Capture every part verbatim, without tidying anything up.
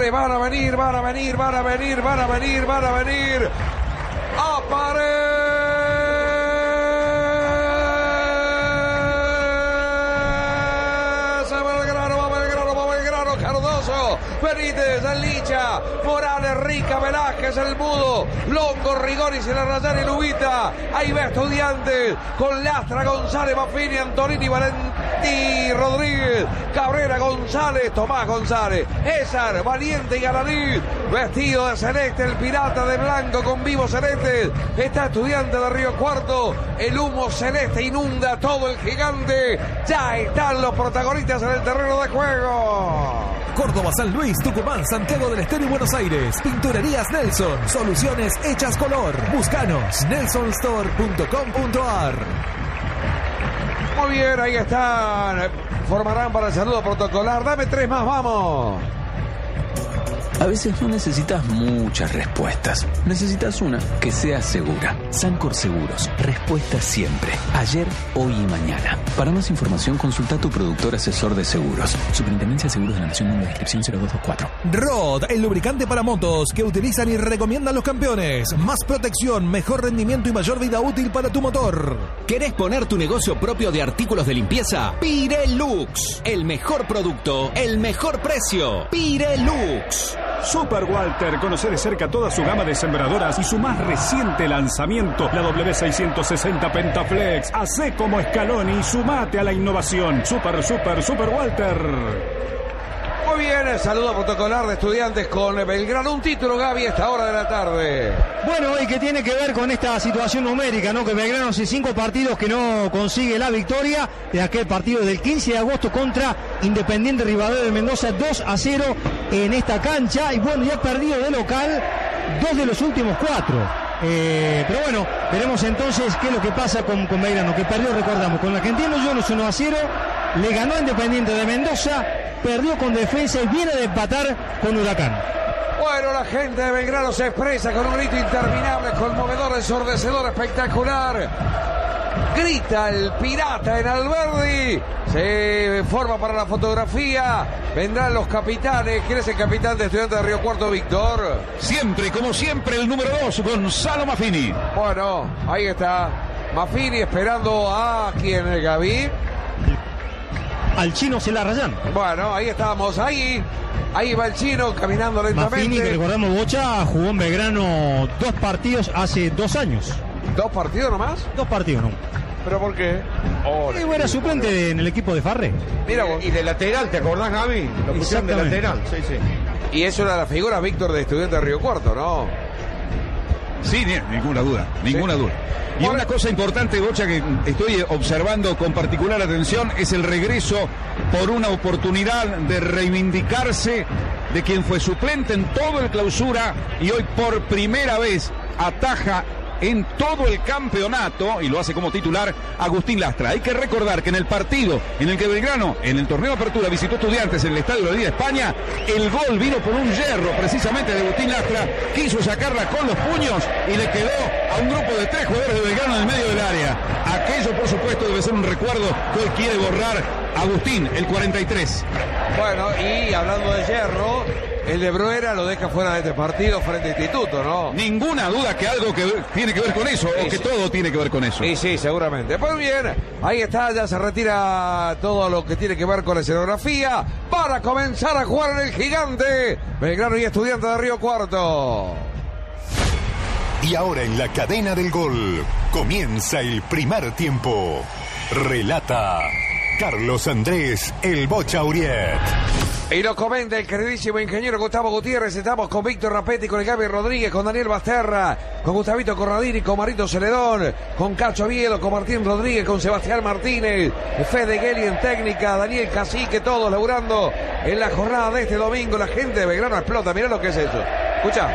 jugadores. Van a venir, van a venir, van a venir, van a venir, van a venir. Aparece Belgrano, va Belgrano, va Belgrano, Cardoso, Benítez, el Licha, Morales, Rica, Velázquez, el Mudo, Longo, Rigoris, el Arrayán y Lubita. Ahí va Estudiantes con Lastra, González, Maffini, Antonini, Valentí, Rodríguez, Cabrera, González, Tomás González, César, Valiente y Galaní, vestido de celeste, el pirata de blanco con vivos celestes. Está Estudiante de Río Cuarto, el humo celeste inunda todo el gigante. Ya están los protagonistas en el terreno de juego. Córdoba, San Luis, Tucumán, Santiago del Estero y Buenos Aires. Pinturerías Nelson. Soluciones hechas color. Búscanos. nelson store punto com punto a r. Muy bien, ahí están. Formarán para el saludo protocolar. Dame tres más, vamos. A veces no necesitas muchas respuestas. Necesitas una que sea segura. Sancor Seguros. Respuesta siempre. Ayer, hoy y mañana. Para más información, consulta a tu productor asesor de seguros. Superintendencia de Seguros de la Nación, número de inscripción cero dos dos cuatro. Rod, el lubricante para motos que utilizan y recomiendan los campeones. Más protección, mejor rendimiento y mayor vida útil para tu motor. ¿Querés poner tu negocio propio de artículos de limpieza? Pirelux. El mejor producto, el mejor precio. Pirelux. Super Walter, conoce de cerca toda su gama de sembradoras y su más reciente lanzamiento, la W seiscientos sesenta Pentaflex. Hacé como Scaloni y sumate a la innovación. Super, super, Super Walter. Muy bien, el saludo protocolar de Estudiantes con Belgrano. Un título, Gaby, a esta hora de la tarde. Bueno, y que tiene que ver con esta situación numérica, ¿no? Que Belgrano hace cinco partidos que no consigue la victoria de aquel partido del quince de agosto contra Independiente Rivadavia de Mendoza, dos a cero en esta cancha. Y bueno, ya ha perdido de local dos de los últimos cuatro. Eh, pero bueno, veremos entonces qué es lo que pasa con, con Belgrano, que perdió, recordamos, con Argentino Juniors uno a cero, le ganó a Independiente de Mendoza, perdió con Defensa y viene de empatar con Huracán. Bueno, la gente de Belgrano se expresa con un grito interminable, conmovedor, ensordecedor, espectacular. Grita el pirata en Alberdi. Se forma para la fotografía. Vendrán los capitanes. ¿Quién es el capitán de Estudiantes de Río Cuarto, Víctor? Siempre, como siempre, el número dos, Gonzalo Maffini. Bueno, ahí está Maffini esperando a ¿quién, el Gaby? Al chino Celarrayán. Bueno, ahí estamos, ahí. Ahí va el chino caminando lentamente. Maffini, que recordamos, Bocha, jugó en Belgrano dos partidos hace dos años. ¿Dos partidos nomás? Dos partidos, ¿no? ¿Pero por qué? Oh, sí, era suplente de, en el equipo de Farré. Mira vos. Y de lateral, ¿te acordás, Gaby? Lo pusieron de lateral. Sí, sí. Y es una de las figuras, Víctor, de Estudiantes de Río Cuarto, ¿no? Sí, ninguna duda, ninguna ¿Sí? duda. Y una cosa importante, Bocha, que estoy observando con particular atención, es el regreso por una oportunidad de reivindicarse de quien fue suplente en todo el clausura y hoy por primera vez ataja en todo el campeonato, y lo hace como titular, Agustín Lastra. Hay que recordar que en el partido en el que Belgrano, en el torneo de apertura, visitó Estudiantes en el Estadio de la Liga de España, el gol vino por un yerro precisamente de Agustín Lastra, quiso sacarla con los puños y le quedó a un grupo de tres jugadores de Belgrano en el medio del área. Aquello, por supuesto, debe ser un recuerdo que hoy quiere borrar Agustín, el cuarenta y tres. Bueno, y hablando de yerro, el de Bruera lo deja fuera de este partido frente a Instituto, ¿no? Ninguna duda que algo que tiene que ver con eso, sí, o que sí. todo tiene que ver con eso. Sí, sí, seguramente. Pues bien, ahí está, ya se retira todo lo que tiene que ver con la escenografía para comenzar a jugar en el gigante Belgrano y Estudiantes de Río Cuarto. Y ahora en la cadena del gol comienza el primer tiempo. Relata Carlos Andrés El Bocha Uriet. Y lo comenta el queridísimo ingeniero Gustavo Gutiérrez. Estamos con Víctor Rapetti, con el Gaby Rodríguez, con Daniel Basterra, con Gustavito Corradini, con Marito Celedón, con Cacho Viedo, con Martín Rodríguez, con Sebastián Martínez, Fede Gelli en técnica, Daniel Cacique, todos laburando en la jornada de este domingo. La gente de Belgrano explota, mirá lo que es eso. Escucha.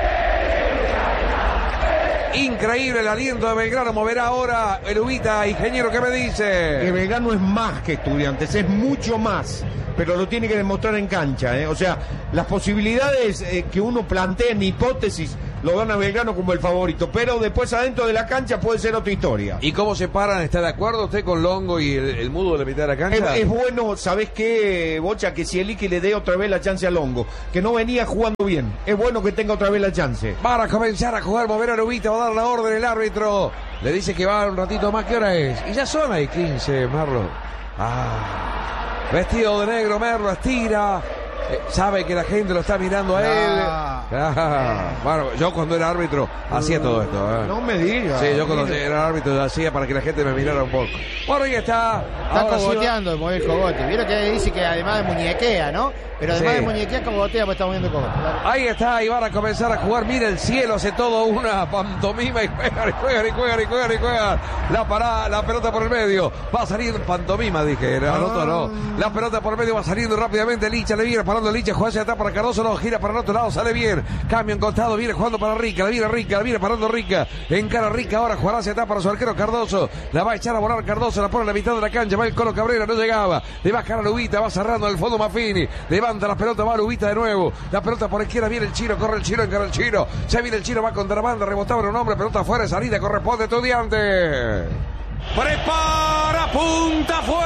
Increíble el aliento de Belgrano. Moverá ahora el Ubita. Ingeniero, ¿qué me dice? Que Belgrano es más que Estudiantes, es mucho más, pero lo tiene que demostrar en cancha, ¿eh? O sea, las posibilidades eh, que uno plantea en hipótesis lo dan a Belgrano como el favorito, pero después adentro de la cancha puede ser otra historia. ¿Y cómo se paran? ¿Está de acuerdo usted con Longo y el, el mudo de la mitad de la cancha? Es, es bueno, ¿sabés qué, Bocha? Que si Elique le dé otra vez la chance a Longo, que no venía jugando bien, es bueno que tenga otra vez la chance. Van a comenzar a jugar, mover a Lubita, va a dar la orden el árbitro. Le dice que va un ratito más. ¿Qué hora es? Y ya son ahí quince, Merlo. Ah, vestido de negro, Merlo estira. Eh, sabe que la gente lo está mirando a él. Ah, bueno, yo cuando era árbitro hacía todo esto. ¿eh? No me digas. Sí, yo cuando era árbitro lo hacía para que la gente me mirara un poco. Bueno, ahí está. Está Ahora cogoteando sí, el mover cogote. Vieron que dice que además de muñequea, ¿no? Pero además sí. de muñequea, cogotea, pues está moviendo cogote. Ahí está, y van a comenzar a jugar. Mira el cielo, hace todo una pantomima y juegan, y juegan, y juegan, y juegan, y juegan. La parada, la pelota por el medio. Va saliendo pantomima, dije. La nota no. La pelota por el medio va saliendo rápidamente. Licha le viene parando Licha, juega hacia atrás para Cardoso, no, gira para el otro lado, sale bien. Cambio en costado, viene jugando para Rica, la viene Rica, la viene parando Rica. Encara Rica, ahora jugará hacia atrás para su arquero Cardoso. La va a echar a volar Cardoso, la pone en la mitad de la cancha. Va el Colo Cabrera, no llegaba. Le va a caer a Lubita, va cerrando el fondo Maffini. Levanta la pelota, va a Lubita de nuevo. La pelota por izquierda, viene el Chino, corre el Chino, encara el Chino. Ya viene el Chino, va contra la banda, rebotaba en un hombre, pelota fuera de salida, corresponde Estudiante. Prepara, punta, fue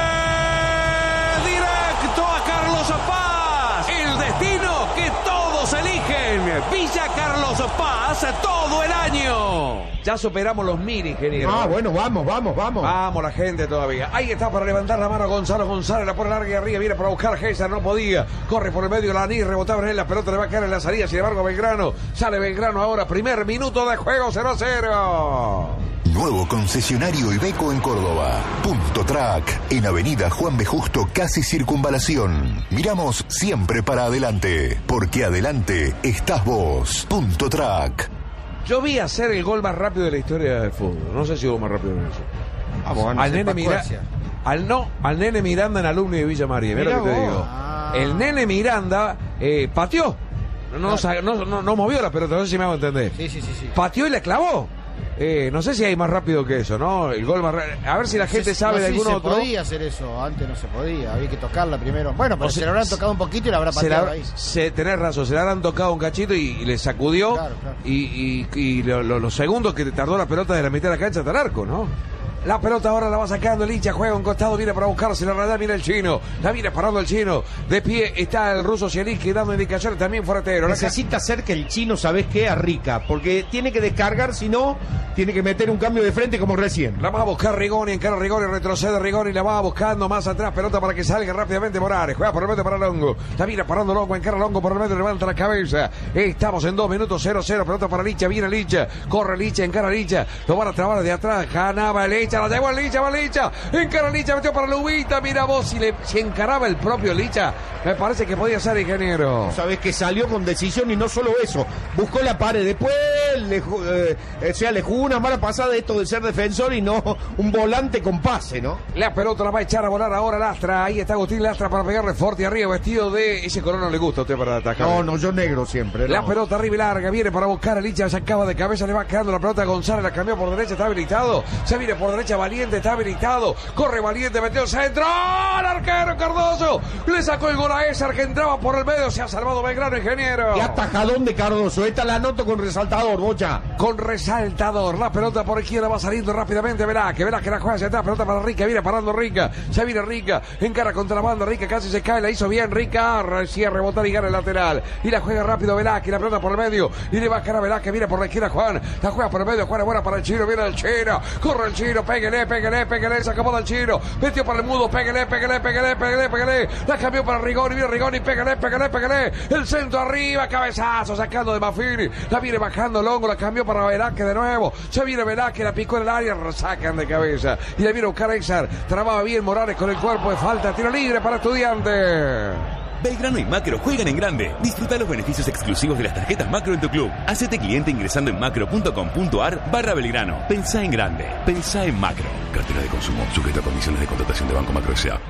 directo a Carlos Paz. El destino que todos eligen. Villa Carlos Paz todo el año. Ya superamos los mil, ingeniero. Ah, bueno, vamos, vamos, vamos. Vamos, la gente todavía. Ahí está para levantar la mano Gonzalo González. La pone larga y arriba. Viene para buscar a Gésar. No podía. Corre por el medio. La anís. Rebotaba en él. La pelota le va a caer en la salida. Sin embargo, Belgrano. Sale Belgrano ahora. Primer minuto de juego. cero a cero. Nuevo concesionario Iveco en Córdoba. Punto Track. En Avenida Juan B. Justo, casi Circunvalación. Miramos siempre para adelante. Porque adelante estás vos. Punto Track. Yo vi hacer el gol más rápido de la historia del fútbol. No sé si hubo más rápido que eso. Ah, bueno, al nene Miranda. Al no, al nene Miranda en Alumni de Villa María. Mira lo que te digo. Ah. El nene Miranda eh, pateó. No, Claro. no, no, no movió la pelota, no sé si me hago entender. Sí, sí, sí, sí. Pateó y la clavó. Eh, no sé si hay más rápido que eso, ¿no? El gol más rápido. A ver si la gente No sé- sabe no de sé algún si otro. se podía hacer eso, antes no se podía, había que tocarla primero. Bueno, pero O se se- la habrán tocado un poquito y la habrá Se pateado la, ahí. se, tenés razón, se le habrán tocado un cachito y, y le sacudió. Claro, claro. Y, y, y lo- lo- los segundos que tardó la pelota de la mitad de la cancha hasta el arco, ¿no? La pelota ahora la va sacando el hincha, juega un costado, viene para buscarse la raya, mira el Chino, la viene parando el Chino, de pie está el ruso Zielinski dando indicaciones, también fuertero. Necesita hacer que el Chino, ¿sabés qué? A Rica, porque tiene que descargar, si no, tiene que meter un cambio de frente como recién. La va a buscar Rigoni, encara Rigoni, retrocede Rigoni, la va buscando más atrás, pelota para que salga rápidamente Morales, juega por el medio para Longo, la viene parando Longo, encara Longo por el medio, levanta la cabeza, estamos en dos minutos, cero cero, pelota para Licha, viene Licha, corre Licha, encara Licha, lo van a trabar de atrás, ganaba Licha, la llevó Licha, va Licha, encara Licha, metió para Lubita, mira vos, si, le, si encaraba el propio Licha, me parece que podía ser ingeniero. Sabés que salió con decisión y no solo eso, buscó la pared, después le, ju- eh, o sea, le jugó una mala pasada esto de ser defensor y no un volante con pase, ¿no? La pelota la va a echar a volar ahora Lastra, ahí está Agustín Lastra para pegarle fuerte arriba, vestido de... Ese color no le gusta a usted para atacar. No, no, yo negro siempre. La no. pelota arriba y larga, viene para buscar a Licha, sacaba de cabeza, le va quedando la pelota a González, la cambió por derecha, está habilitado, se viene por derecha Valiente, está habilitado, corre Valiente, metió el centro, ¡oh! El arquero Cardoso, le sacó el gol a Esar que entraba por el medio, se ha salvado Belgrano, ingeniero. Y atajadón de Cardoso, esta la anoto con resaltador, Bocha. Con resaltador, la pelota por izquierda va saliendo rápidamente, verá que verá que la juega hacia atrás, pelota para Rica, viene parando Rica, ya viene Rica, encara contra la banda, Rica casi se cae, la hizo bien Rica, recién rebotar y gana el lateral, y la juega rápido Velázquez, la pelota por el medio, y le va a caer a Velázquez, viene por la izquierda Juan, la juega por el medio, Juan es buena para el Chino, viene el Chino, corre el Chino, pégale, pégale, pégale, se acabó del Chino, metió para el mudo, pégale, pégale, pégale, pégale, pégale, la cambió para Rigoni, viene Rigoni, pégale, pégale, pégale, el centro arriba, cabezazo, sacando de Maffini, la viene bajando Longo, la cambió para Velázquez de nuevo, se viene Velázquez, la picó en el área, sacan de cabeza, y la viene a buscar Exar, trababa bien Morales con el cuerpo de falta, tiro libre para Estudiante. Belgrano y Macro juegan en grande. Disfruta los beneficios exclusivos de las tarjetas Macro en tu club. Hacete cliente ingresando en macro punto com punto ar barra Belgrano. Pensá en grande. Pensá en Macro. Cartera de consumo. Sujeto a condiciones de contratación de Banco Macro S A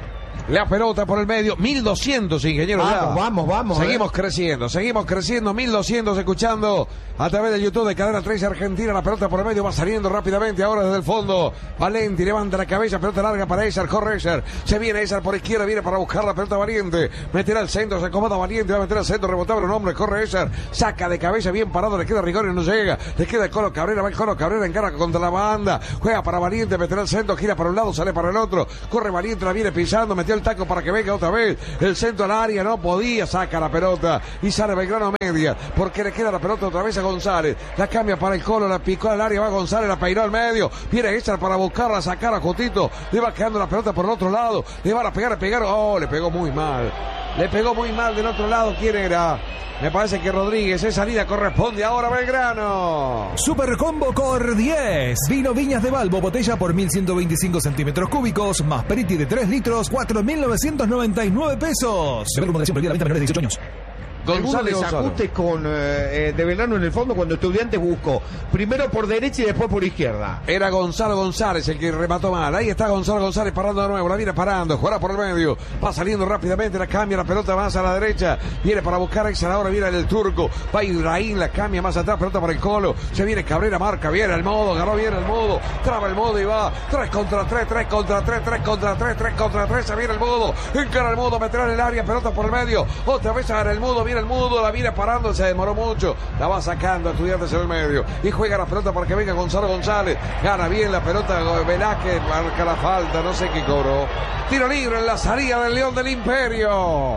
La pelota por el medio, mil doscientos, ingeniero. Vamos, ya. vamos, vamos. Seguimos eh. creciendo, seguimos creciendo, mil doscientos escuchando a través de YouTube de Cadena tres Argentina. La pelota por el medio va saliendo rápidamente ahora desde el fondo. Valenti levanta la cabeza, pelota larga para Esar, corre Esar. Se viene Esar por izquierda, viene para buscar la pelota Valiente. Meterá al centro, se acomoda Valiente, va a meter al centro, rebotaba un hombre, corre Esar. Saca de cabeza, bien parado, le queda Rigoni, no llega. Le queda el Colo Cabrera, va el Colo Cabrera, encara contra la banda. Juega para Valiente, meterá al centro, gira para un lado, sale para el otro. Corre Valiente, la viene pisando, metió el taco para que venga otra vez. El centro al área, no podía, saca la pelota. Y sale Belgrano media, porque le queda la pelota otra vez a González. La cambia para el Colo, la picó al área, va González, la peinó al medio. Viene Esar para buscarla, sacar a Jotito. Le va quedando la pelota por el otro lado. Le van a pegar, a pegar. Oh, le pegó muy mal. Le pegó muy mal del otro lado. ¿Quién era? Me parece que Rodríguez. Esa salida corresponde ahora a Belgrano. Super Combo Cor diez. Vino Viñas de Balbo, botella por mil ciento veinticinco centímetros cúbicos, más Periti de tres litros, cuatro mil novecientos noventa y nueve pesos. Se ve con moderación prohibida la venta a menores de dieciocho años. González desajustes con eh, de Belgrano en el fondo cuando Estudiantes buscó primero por derecha y después por izquierda. Era Gonzalo González el que remató mal. Ahí está Gonzalo González parando de nuevo. La viene parando, jugará por el medio. Va saliendo rápidamente, la cambia, la pelota más a la derecha. Viene para buscar a Exar, ahora viene el turco. Va Ibrahim, la cambia más atrás, pelota para el Colo. Se viene Cabrera, marca, viene el modo, agarró bien el modo. Traba el modo y va. tres contra tres, tres contra tres, tres contra tres, tres contra tres. Se viene el modo. Encara el modo, meterá en el área, pelota por el medio. Otra vez agarra el modo, viene el modo, la viene parando, se demoró mucho, la va sacando Estudiantes en el medio y juega la pelota para que venga Gonzalo González, gana bien la pelota Velázquez, marca la falta, no sé qué cobró. Tiro libre en la salida del León del Imperio.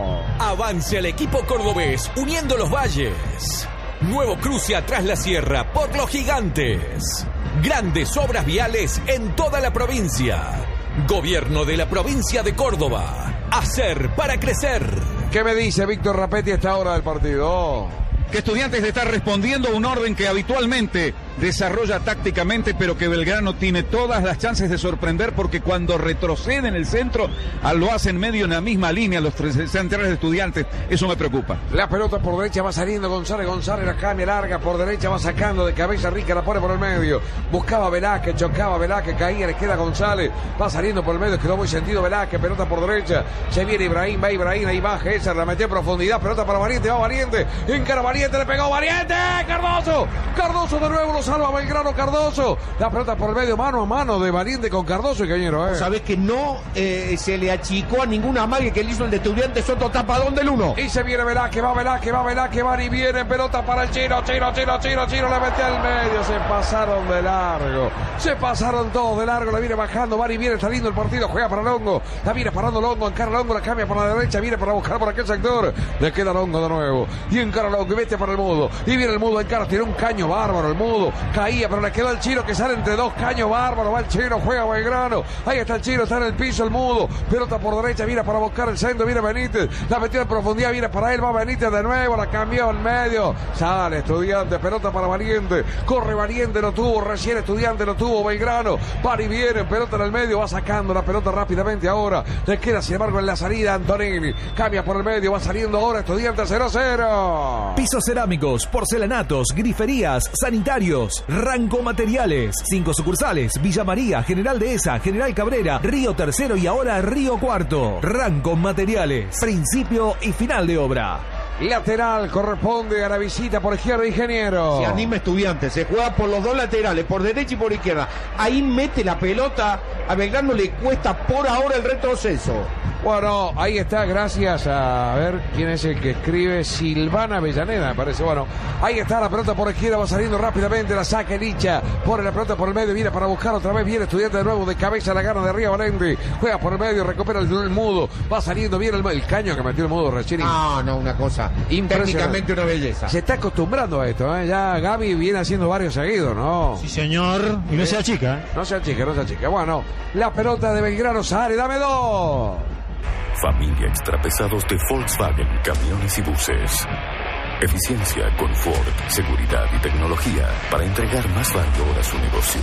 Avance al equipo cordobés, uniendo los valles. Nuevo cruce atrás la sierra por los gigantes. Grandes obras viales en toda la provincia. Gobierno de la provincia de Córdoba. Hacer para crecer. ¿Qué me dice Víctor Rapetti a esta hora del partido? Que Estudiantes le está respondiendo a un orden que habitualmente desarrolla tácticamente, pero que Belgrano tiene todas las chances de sorprender, porque cuando retrocede en el centro, lo hacen medio en la misma línea los tres centrales de Estudiantes. Eso me preocupa. La pelota por derecha va saliendo González, González la cambia larga por derecha, va sacando de cabeza Rica, la pone por el medio. Buscaba Velázquez, chocaba Velázquez, caía, le queda González, va saliendo por el medio, quedó muy sentido Velázquez, pelota por derecha, se viene Ibrahim, va Ibrahim, ahí baja esa, la metió en profundidad, pelota para Valiente, va Valiente, encara Valiente, le pegó Valiente, Cardoso, Cardoso de nuevo, lo salva Belgrano, Cardoso, la pelota por el medio, mano a mano de Valiente con Cardoso y Cañero, eh. Sabes que no eh, se le achicó a ninguna amague que le hizo el de Estudiantes, otro tapadón del uno. Y se viene Velázquez, va Velázquez, va Velázquez, va y viene, pelota para el Chino, Chino, Chino, Chino, Chino, la mete al medio, se pasaron de largo, se pasaron todos de largo, la viene bajando, va y viene, está lindo el partido, juega para Longo, la viene parando Longo, encara Longo, la cambia para la derecha, viene para buscar por aquel sector, le queda Longo de nuevo, y encara Longo, y vete para el Mudo, y viene el Mudo, encara, tiene un caño bárbaro el Mudo, caía, pero le quedó el Chino que sale entre dos caños bárbaros, va el Chino, juega Belgrano, ahí está el Chino, está en el piso el Mudo, pelota por derecha, viene para buscar el centro, viene Benítez, la metió en profundidad, viene para él, va Benítez de nuevo, la cambió en medio, sale Estudiante, pelota para Valiente, corre Valiente, lo tuvo, recién Estudiante lo tuvo, Belgrano, va y viene, pelota en el medio, va sacando la pelota rápidamente ahora, le queda sin embargo en la salida Antonini, cambia por el medio, va saliendo ahora Estudiante cero cero. Pisos cerámicos, porcelanatos, griferías, sanitarios, Ranco Materiales, cinco sucursales, Villa María, General Dehesa, General Cabrera, Río Tercero y ahora Río Cuarto. Ranco Materiales, principio y final de obra. Lateral corresponde a la visita por izquierda, ingeniero. Se anima Estudiantes, se juega por los dos laterales, por derecha y por izquierda. Ahí mete la pelota, a Belgrano le cuesta por ahora el retroceso. Bueno, ahí está, gracias a, a ver quién es el que escribe, Silvana Avellaneda, me parece. Bueno, ahí está la pelota por izquierda, va saliendo rápidamente, la saca Licha, pone la pelota por el medio, viene para buscar otra vez, viene Estudiante de nuevo, de cabeza la gana de arriba Valente, juega por el medio, recupera el, el Mudo, va saliendo bien el, el caño que metió el Mudo recién. No, no, una cosa, técnicamente una belleza. Se está acostumbrando a esto, ¿eh? Ya Gaby viene haciendo varios seguidos, ¿no? Sí, señor, y no sea chica, ¿eh? No sea chica, no sea chica. Bueno, la pelota de Belgrano sale, dame dos. Familia Extrapesados de Volkswagen, camiones y buses. Eficiencia, confort, seguridad y tecnología para entregar más valor a su negocio.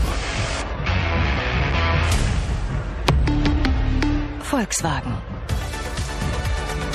Volkswagen.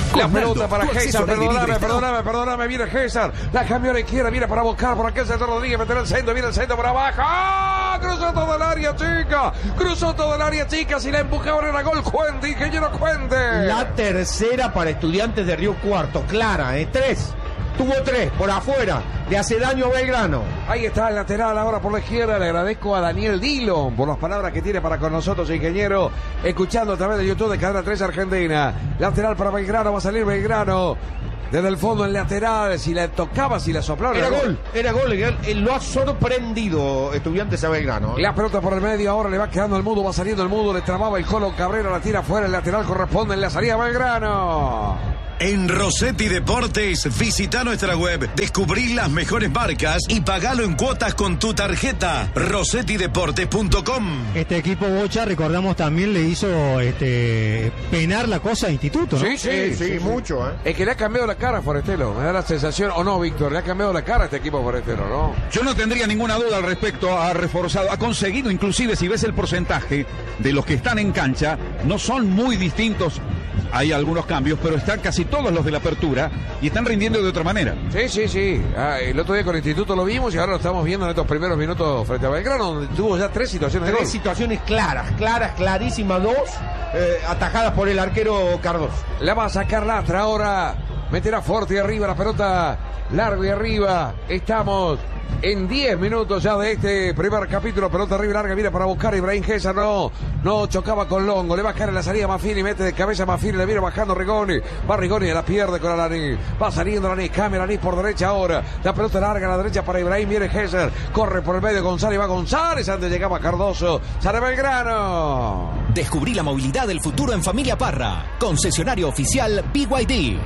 La pelota para César, perdóname, perdóname, perdóname, viene César, la cambió a la izquierda, viene para buscar por aquel sector Rodríguez, meter el centro, viene el centro por abajo, ¡ah! Cruzó todo el área chica, cruzó todo el área chica, si la empujaban era gol, Cuente, ingeniero Cuente. La tercera para Estudiantes de Río Cuarto, clara, ¿eh? Tres. Tuvo tres por afuera, le hace daño a Belgrano. Ahí está el lateral ahora por la izquierda. Le agradezco a Daniel Dillon por las palabras que tiene para con nosotros, ingeniero. Escuchando a través de YouTube de Cadena tres Argentina. Lateral para Belgrano, va a salir Belgrano. Desde el fondo el lateral, si la tocaba, si la soplaba. Era, era gol, era gol, él, él lo ha sorprendido Estudiantes a Belgrano. La pelota por el medio, ahora le va quedando el mudo, va saliendo el mudo, le trababa el Colo Cabrera, la tira fuera, el lateral corresponde en la salida a Belgrano. En Rossetti Deportes, visita nuestra web, descubrí las mejores marcas y pagalo en cuotas con tu tarjeta. rossetti deportes punto com. Este equipo Bocha, recordamos, también le hizo este, penar la cosa a Instituto, ¿no? Sí, sí, sí, sí, sí, mucho, ¿eh? Es que le ha cambiado la cara a Forestelo, me da la sensación, o no, Víctor, le ha cambiado la cara a este equipo Forestelo, ¿no? Yo no tendría ninguna duda al respecto, ha reforzado, ha conseguido, inclusive si ves el porcentaje de los que están en cancha, no son muy distintos. Hay algunos cambios, pero están casi todos los de la apertura y están rindiendo de otra manera. Sí, sí, sí. Ah, el otro día con el Instituto lo vimos y ahora lo estamos viendo en estos primeros minutos frente a Belgrano, donde tuvo ya tres situaciones tres de gol. situaciones claras, claras, clarísimas, dos eh, atajadas por el arquero Cardoso. La va a sacar Lastra ahora. Meterá fuerte y arriba la pelota, largo y arriba. Estamos en diez minutos ya de este primer capítulo. Pelota arriba y larga, viene para buscar a Ibrahim César. No, no chocaba con Longo. Le va a caer en la salida Maffini, mete de cabeza Maffini, le viene bajando Rigoni. Va Rigoni y la pierde con Alaní. Va saliendo Alaní, cambia Alaní por derecha ahora. La pelota larga a la derecha para Ibrahim, viene César. Corre por el medio González, va González. Antes llegaba Cardoso. Sale Belgrano. Descubrí la movilidad del futuro en Familia Parra. Concesionario oficial B Y D.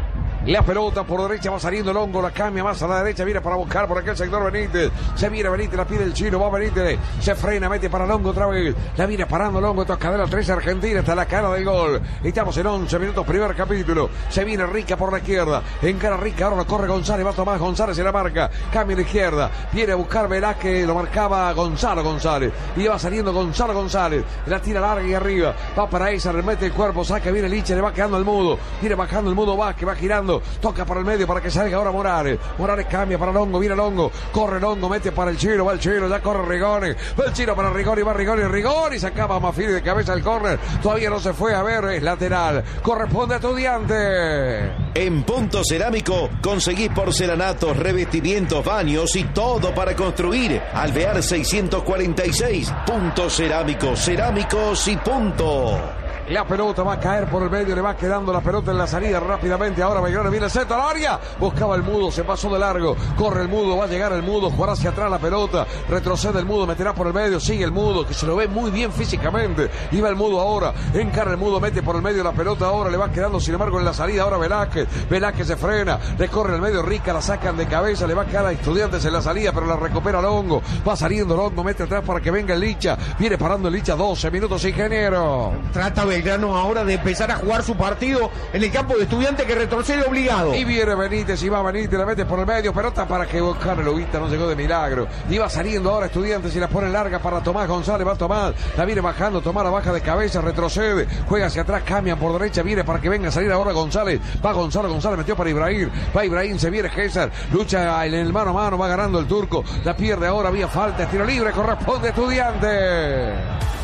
La pelota por derecha va saliendo Longo, la cambia más a la derecha, viene para buscar por aquel sector Benítez. Se viene Benítez, la pide el chino, va Benítez, se frena, mete para Longo otra vez. La viene parando Longo, Toscadero tres Argentina, hasta la cara del gol. Estamos en once minutos, primer capítulo. Se viene Rica por la izquierda, encara Rica, ahora lo corre González, va Tomás González en la marca, cambia a la izquierda, viene a buscar Velázquez, lo marcaba Gonzalo González. Y va saliendo Gonzalo González, la tira larga y arriba, va para esa, remete el cuerpo, saca, viene Licha, le va quedando el mudo, viene bajando el mudo Vázquez, va girando. Toca para el medio para que salga ahora Morales. Morales cambia para Longo, viene Longo, corre Longo, mete para el Chino, va el Chino, ya corre Rigoni, va el Chino para Rigoni, va Rigoni, Rigoni, sacaba a Maffini de cabeza el córner, todavía no se fue, a ver, es lateral, corresponde a Estudiante. En Punto Cerámico conseguís porcelanatos, revestimientos, baños y todo para construir. Alvear seiscientos cuarenta y seis, Punto Cerámico, cerámicos y punto. La pelota va a caer por el medio, le va quedando la pelota en la salida rápidamente. Ahora Belgrano viene el centro al área. Buscaba el mudo, se pasó de largo. Corre el mudo, va a llegar el mudo, jugará hacia atrás la pelota. Retrocede el mudo, meterá por el medio. Sigue el mudo, que se lo ve muy bien físicamente. Iba el mudo ahora, encara el mudo, mete por el medio la pelota. Ahora le va quedando, sin embargo, en la salida. Ahora Velázquez, Velázquez se frena, le corre el medio. Rica, la sacan de cabeza. Le va a quedar a Estudiantes en la salida, pero la recupera Longo. Va saliendo Longo, mete atrás para que venga el Licha. Viene parando el Licha, doce minutos, ingeniero. Trata Belgrano ahora de empezar a jugar su partido en el campo de Estudiantes, que retrocede obligado. Y viene Benítez, y va Benítez, la mete por el medio, pelota para que buscar el Lubita, no llegó de milagro. Y va saliendo ahora Estudiantes y la pone larga para Tomás González, va Tomás, la viene bajando, Tomás la baja de cabeza, retrocede, juega hacia atrás, cambia por derecha, viene para que venga a salir ahora González, va Gonzalo, González metió para Ibrahim, va Ibrahim, se viene César, lucha en el mano a mano, va ganando el turco, la pierde ahora, vía falta, tiro libre, corresponde a Estudiantes.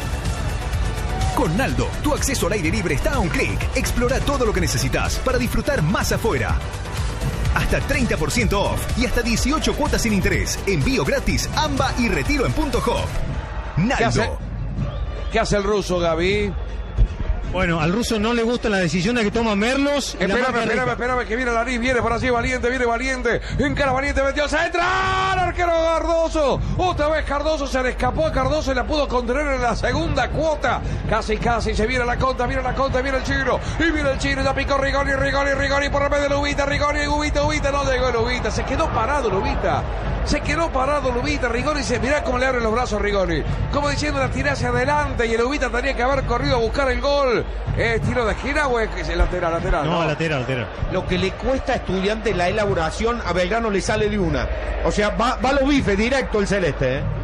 Con Naldo, tu acceso al aire libre está a un clic. Explora todo lo que necesitas para disfrutar más afuera. Hasta treinta por ciento off y hasta dieciocho cuotas sin interés. Envío gratis, AMBA y retiro en punto hop. Naldo. ¿Qué hace, ¿Qué hace el ruso, Gaby? Bueno, al ruso no le gusta la decisión de que toma Merlos. Espérame, espérame, espérame, que viene Larín, viene por allí, Valiente, viene Valiente, encara Valiente, metió central, arquero Cardoso, otra vez Cardoso, se le escapó a Cardoso y la pudo contener en la segunda cuota, casi, casi, se viene la contra, viene la contra, viene el Chino, y viene el Chino, ya picó Rigoni, Rigoni, Rigoni, por el medio de Lubita, Rigoni, Lubita, Lubita, no llegó Lubita, se quedó parado Lubita, se quedó parado Lubita, Rigoni, se mirá cómo le abre los brazos Rigoni, como diciendo la tiré hacia adelante y el Lubita tenía que haber corrido a buscar el gol. ¿Es tiro de esquina o es lateral, lateral? No, no, lateral, lateral. Lo que le cuesta a Estudiantes la elaboración, a Belgrano le sale de una. O sea, va, va a los bifes directo el celeste, ¿eh?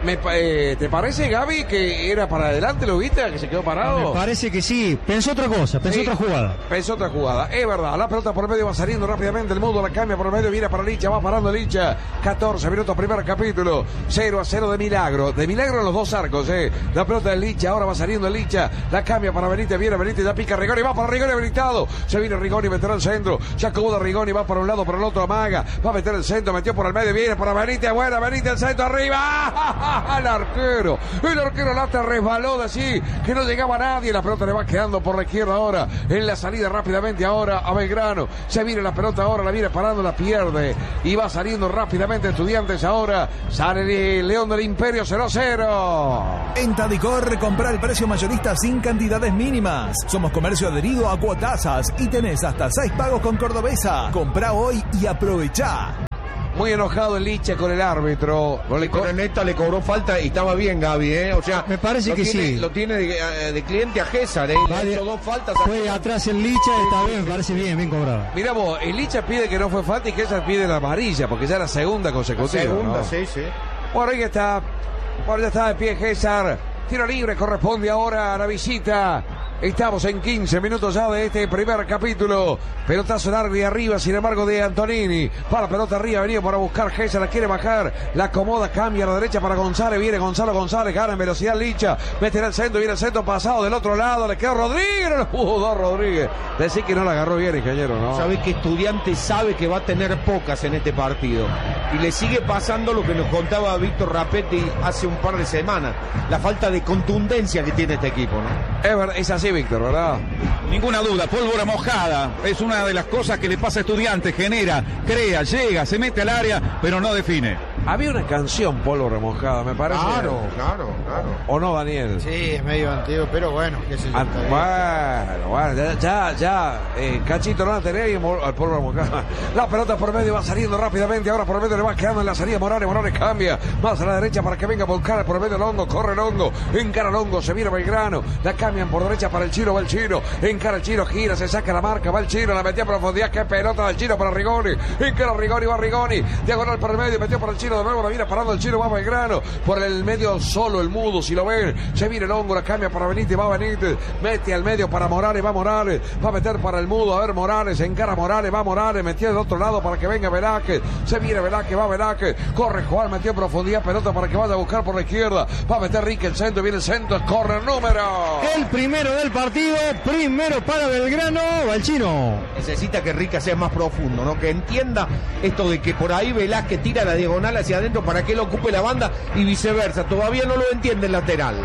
Me, eh, ¿Te parece, Gaby, que era para adelante, lo viste, que se quedó parado? Me parece que sí. Pensó otra cosa, pensó Sí, otra jugada. Pensó otra jugada, es verdad. La pelota por el medio va saliendo rápidamente. El mundo la cambia por el medio, viene para Licha, va parando Licha. catorce minutos, primer capítulo. cero a cero de milagro. De milagro en los dos arcos, eh. La pelota de Licha, ahora va saliendo Licha. La cambia para Benítez, viene Benítez, ya pica Rigoni, va para Rigoni habilitado. Se viene Rigoni, meterá el centro. Se acomoda Rigoni, va para un lado, para el otro, amaga. Va a meter el centro, metió por el medio, viene para Benítez, buena, Benítez, el centro arriba. El arquero. El arquero Lastra resbaló de así, que no llegaba nadie. La pelota le va quedando por la izquierda ahora. En la salida rápidamente ahora a Belgrano. Se viene la pelota ahora, la viene parando, la pierde. Y va saliendo rápidamente Estudiantes ahora. Sale el León del Imperio cero a cero. En Tadicor, compra el precio mayorista sin cantidades mínimas. Somos comercio adherido a cuotasas y tenés hasta seis pagos con Cordobesa. Comprá hoy y aprovechá. Muy enojado el Licha con el árbitro. No le co- Neta le cobró falta y estaba bien, Gaby, ¿eh? O sea, me parece lo que tiene, sí. Lo tiene de, de cliente a César, ¿eh? Le hizo dos faltas. Fue atrás el Licha y está bien, me parece bien, bien cobrado. Mirá vos, el Licha pide que no fue falta y que esa pide la amarilla, porque ya es la segunda consecutiva. La segunda, ¿no? sí, sí. Bueno, ahí está. Bueno, ya está de pie César. Tiro libre, corresponde ahora a la visita. Estamos en quince minutos ya de este primer capítulo. Pelotazo largo y arriba, sin embargo, de Antonini. Para la pelota arriba, venía para buscar Gesa, la quiere bajar. La acomoda, cambia a la derecha para González. Viene Gonzalo González, gana en velocidad Licha. Mete en el centro, viene el centro pasado del otro lado. Le quedó Rodríguez, no lo pudo dar Rodríguez. Decir que no la agarró bien, ingeniero, ¿no? Sabe que Estudiante sabe que va a tener pocas en este partido. Y le sigue pasando lo que nos contaba Víctor Rapetti hace un par de semanas. La falta de contundencia que tiene este equipo, ¿no? Es, verdad, es así, Víctor, ¿verdad? Ninguna duda, pólvora mojada. Es una de las cosas que le pasa a Estudiantes. Genera, crea, llega, se mete al área, pero no define. Había una canción, Pólvora Mojada, me parece. Claro, claro, claro. ¿O no, Daniel? Sí, es medio antiguo, pero bueno, qué sé yo. Ah, bueno, bueno, ya, ya, ya eh, Cachito no la tenía y mo- al Pólvora Mojada. La pelota por medio va saliendo rápidamente, ahora por medio le va quedando en la salida Morales, Morales cambia, más a la derecha para que venga a buscar por medio Longo, corre Longo, encara Longo, se viene Belgrano, la cambian por derecha para el Chino, va el Chino, encara el Chino, gira, se saca la marca, va el Chino, la metió a profundidad, qué pelota del Chino para Rigoni, encara Rigoni, va Rigoni, diagonal por el medio, metió para el Chino de nuevo, la viene parando el Chino, va Belgrano, por el medio solo el mudo, si lo ven, se viene Longo, la cambia para Benítez, va Benítez, mete al medio para Morales, va Morales, va a meter para el mudo, a ver Morales, encara Morales, va Morales, metió del otro lado para que venga Velázquez, se viene Velázquez, va Velázquez, corre Juan, metió en profundidad, pelota para que vaya a buscar por la izquierda, va a meter Rique el centro, viene el centro, corre el número. El primero del partido, primero para Belgrano, va el Chino. Necesita que Rica sea más profundo, ¿no? Que entienda esto de que por ahí Velázquez tira la diagonal hacia adentro para que él ocupe la banda y viceversa. Todavía no lo entiende el lateral.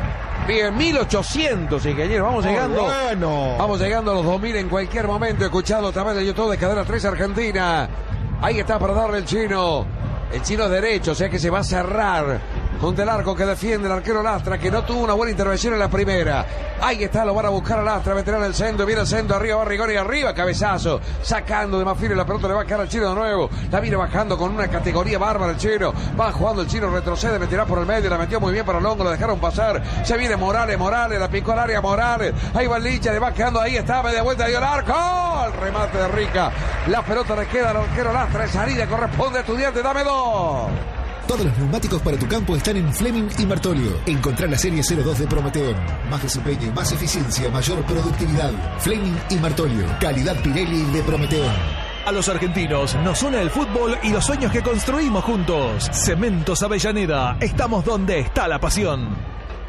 Bien, mil ochocientos, ingeniero. Vamos Oh, llegando. bueno. Vamos llegando a los dos mil en cualquier momento. Escuchado a través de YouTube de Cadena tres Argentina. Ahí está para darle el Chino. El Chino derecho, o sea que se va a cerrar contra el arco que defiende el arquero Lastra, que no tuvo una buena intervención en la primera. Ahí está, lo van a buscar a Lastra, meterá en el centro, viene el centro, arriba va Rigoni, arriba, cabezazo, sacando de Mafile, la pelota le va a quedar al Chino de nuevo, la viene bajando con una categoría bárbara el Chino, va jugando el Chino, retrocede, meterá por el medio, la metió muy bien para Longo, lo dejaron pasar, se viene Morales, Morales, la picó al área Morales, ahí va el Licha, le va quedando, ahí está, media vuelta, dio el arco, el remate de Rica, la pelota le queda al arquero Lastra, de salida, corresponde a Estudiante, dame dos. Todos los neumáticos para tu campo están en Fleming y Martolio. Encontrá la serie cero dos de Prometeon. Más desempeño, más eficiencia, mayor productividad. Fleming y Martolio. Calidad Pirelli de Prometeon. A los argentinos nos une el fútbol y los sueños que construimos juntos. Cementos Avellaneda. Estamos donde está la pasión.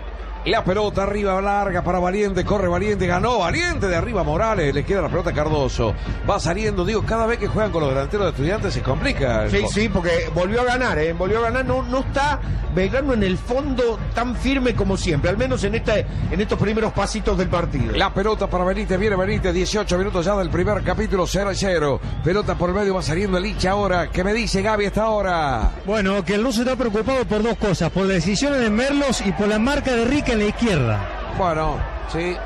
La pelota arriba larga para Valiente, corre Valiente, ganó Valiente, de arriba Morales, le queda la pelota a Cardoso, va saliendo, digo, cada vez que juegan con los delanteros de Estudiantes se complica. Sí, sí, porque volvió a ganar, ¿eh? Volvió a ganar, no, no está Belgrano en el fondo tan firme como siempre, al menos en, esta, en estos primeros pasitos del partido. La pelota para Benítez, viene Benítez, dieciocho minutos ya del primer capítulo, cero a cero, pelota por el medio, va saliendo el Licha ahora, ¿qué me dice Gaby esta hora? Bueno, que el ruso está preocupado por dos cosas, por la decisión de Merlos y por la marca de Rica en la izquierda. Bueno, sí,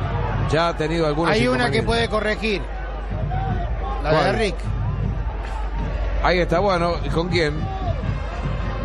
ya ha tenido algunos. Hay una que puede corregir, la ¿Cuál? de Rick. Ahí está, bueno, ¿y con quién?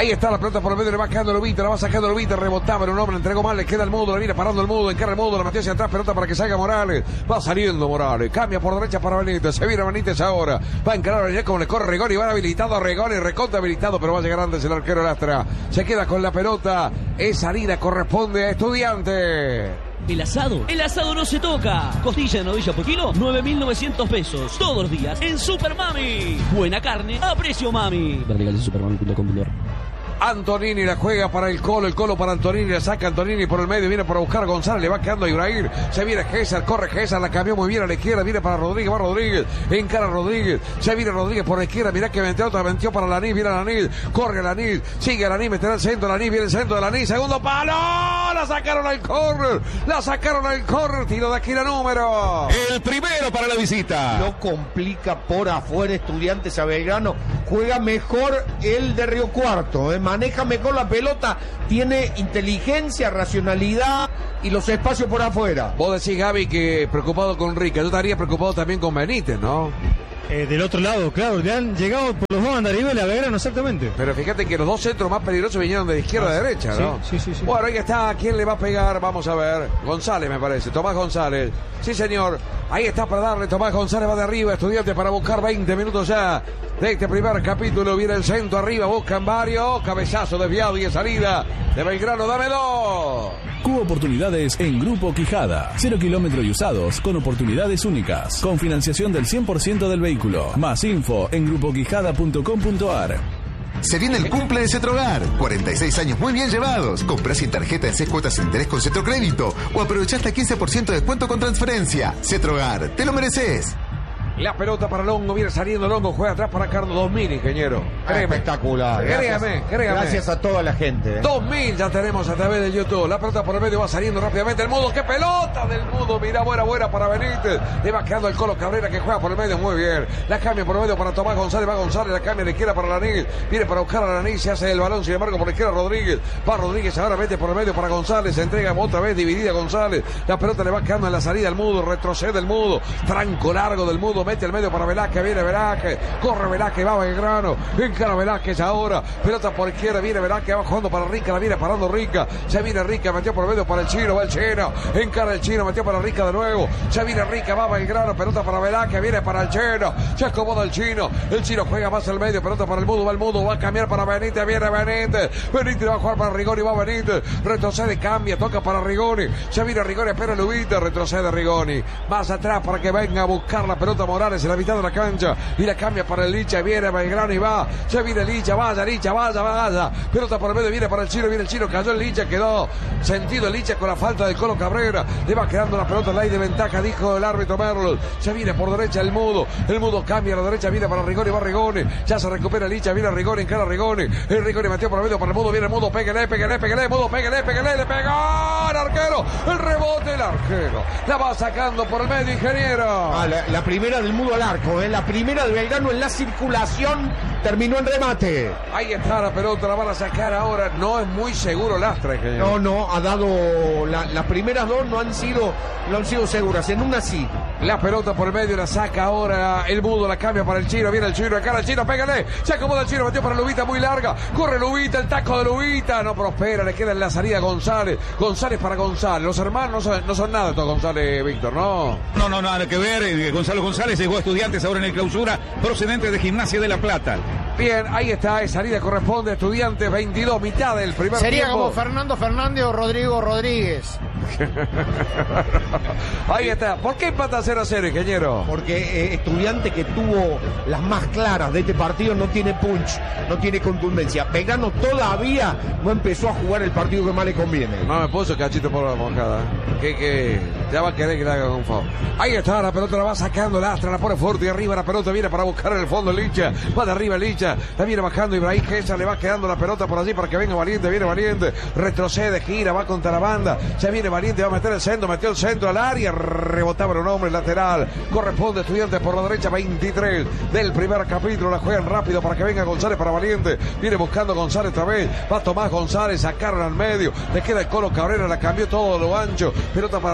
Ahí está la pelota por el medio, le va quedando Lubita, la va sacando Lubita, rebotaba un hombre, entregó mal, le queda el Mudo, le viene parando el Mudo, encara el Mudo, la metió hacia atrás, pelota para que salga Morales, va saliendo Morales, cambia por derecha para Benítez, se viene Benítez ahora, va a encarar a como le corre Rigoni, va habilitado a Rigoni, recontra habilitado, pero va a llegar antes el arquero Lastra, se queda con la pelota, es salida, corresponde a Estudiante. El asado, el asado no se toca. Costilla de novilla por kilo, nueve mil novecientos pesos. Todos los días en Super Mami. Buena carne a precio mami. Verticales en supermami punto com punto a r. Antonini la juega para el Colo, el Colo para Antonini, la saca Antonini por el medio, viene para buscar a González, le va quedando a Ibrahim, se viene Gesar, corre Gesar, la cambió muy bien a la izquierda, viene para Rodríguez, va Rodríguez, encara Rodríguez, se viene Rodríguez por la izquierda, mirá que metió otra, metió para Lanís, viene Lanís, corre Lanís, sigue Lanís, meterá el centro, Lanís, viene el centro de Lanís, segundo palo, la sacaron al córner, la sacaron al córner, tiro de esquina número. El primero para la visita. Lo complica por afuera Estudiantes a Belgrano, juega mejor el de Río Cuarto, ¿eh? Maneja mejor la pelota, tiene inteligencia, racionalidad y los espacios por afuera. Vos decís, Gaby, que preocupado con Rica, yo estaría preocupado también con Benítez, ¿no? Eh, del otro lado, claro, le han llegado por los dos andaribeles a Belgrano, exactamente. Pero fíjate que los dos centros más peligrosos vinieron de izquierda ah, a derecha, sí, ¿no? Sí, sí, sí. Bueno, ahí está, ¿quién le va a pegar? Vamos a ver. González, me parece, Tomás González. Sí, señor, ahí está para darle, Tomás González va de arriba, Estudiante para buscar veinte minutos ya de este primer capítulo. Viene el centro arriba, buscan varios, cabezazo desviado y de salida de Belgrano, dámelo. Cubo Oportunidades en Grupo Quijada. Cero kilómetros y usados con oportunidades únicas. Con financiación del cien por ciento del vehículo. Más info en grupo quijada punto com punto a r. Se viene el cumple de Cetrogar. cuarenta y seis años muy bien llevados. Comprá sin tarjeta en seis cuotas sin interés con Cetrocrédito. O aprovechá hasta quince por ciento de descuento con transferencia. Cetrogar, te lo mereces. La pelota para Longo, viene saliendo Longo, juega atrás para Carlos, dos mil, ingeniero. Créeme. Espectacular. Créame, créame. Gracias a toda la gente. ¿eh? dos mil ya tenemos a través de YouTube. La pelota por el medio va saliendo rápidamente el Mudo. ¡Qué pelota del Mudo! Mirá, buena, buena para Benítez. Le va quedando el Colo Cabrera que juega por el medio muy bien. La cambia por el medio para Tomás González. Va González, la cambia a la izquierda para Lanís. Viene para buscar a Lanís, se hace el balón, sin embargo, por la izquierda Rodríguez. Va Rodríguez, ahora mete por el medio para González. Se entrega otra vez dividida González. La pelota le va quedando en la salida al Mudo. Retrocede el Mudo. Tranco largo del Mudo. Mete el medio para Velázquez. Viene Velázquez. Corre Velázquez, va Belgrano. Encara Velázquez ahora. Pelota por izquierda. Viene Velázquez, va jugando para Rica. La viene parando Rica. Se viene Rica, metió por el medio para el Chino. Va el Chino. Encara el Chino, metió para Rica de nuevo. Se viene Rica, va Belgrano. Pelota para Velázquez. Viene para el Chino. Se acomoda el Chino. El Chino juega más al medio. Pelota para el Mudo. Va el Mudo. Va a cambiar para Benítez. Viene Benítez. Benítez va a jugar para Rigoni. Va Benítez. Retrocede, cambia. Toca para Rigoni. Se viene Rigoni. Espera Lubita. Retrocede Rigoni. Más atrás para que venga a buscar la pelota Morales en la mitad de la cancha. Y la cambia para el Licha. Viene Belgrano y va. Se viene Licha. Vaya, Licha. Vaya, vaya. Pelota por el medio. Viene para el Chino. Viene el Chino. Cayó el Licha. Quedó sentido el Licha con la falta del Colo Cabrera. Le va quedando la pelota. La hay de ventaja, dijo el árbitro Merlos. Se viene por derecha el Mudo. El Mudo cambia a la derecha. Viene para Rigoni. Va Rigoni. Ya se recupera el Licha. Viene Rigoni. Encara Rigoni. El Rigoni metió por el medio para el Mudo. Viene el Mudo. Pégale, pégale, pégale. Mudo, pégale, pégale. Le pegó el arquero. El rebote, el arquero. La va sacando por el medio, ingeniero. Ah, la, la primera del Mudo al arco. ¿eh? La primera de Belgrano en la circulación. Terminó en remate. Ahí está la pelota. La van a sacar ahora. No es muy seguro Lastra, ingeniero. No, no. Ha dado. La, las primeras dos no han sido, no han sido seguras. En una sí. La pelota por el medio la saca ahora el Mudo, la cambia para el Chino, viene el Chino, acá el Chino, pégale, se acomoda el Chino, metió para Lubita muy larga, corre Lubita, el taco de Lubita, no prospera, le queda en la salida González, González para González, los hermanos no son, no son nada estos González, Víctor, ¿no? No, no, nada que ver, Gonzalo González llegó a Estudiantes ahora en el clausura, procedente de Gimnasia de La Plata. Bien, ahí está, salida corresponde a Estudiantes, veintidós, mitad del primer Sería tiempo. como Fernando Fernández o Rodrigo Rodríguez. Ahí está, ¿por qué empata cero a cero, ingeniero? Porque eh, Estudiante que tuvo las más claras de este partido no tiene punch, no tiene contundencia. Belgrano todavía no empezó a jugar el partido que más le conviene. No me puso cachito por la mojada. Que, que ya va a querer que le haga un foul. Ahí está, la pelota la va sacando Lastra, la pone fuerte y arriba la pelota viene para buscar en el fondo Licha. Va de arriba Licha, la viene bajando Ibrahim Gesa, le va quedando la pelota por allí para que venga Valiente, viene Valiente, retrocede, gira, va contra la banda, se viene Valiente, va a meter el centro, metió el centro al área, rebotaba un hombre lateral, corresponde Estudiantes por la derecha, veintitrés del primer capítulo, la juegan rápido para que venga González para Valiente, viene buscando González otra vez, va Tomás González, sacaron al medio, le queda el Colo Cabrera, la cambió todo lo ancho, pelota para Rodríguez, va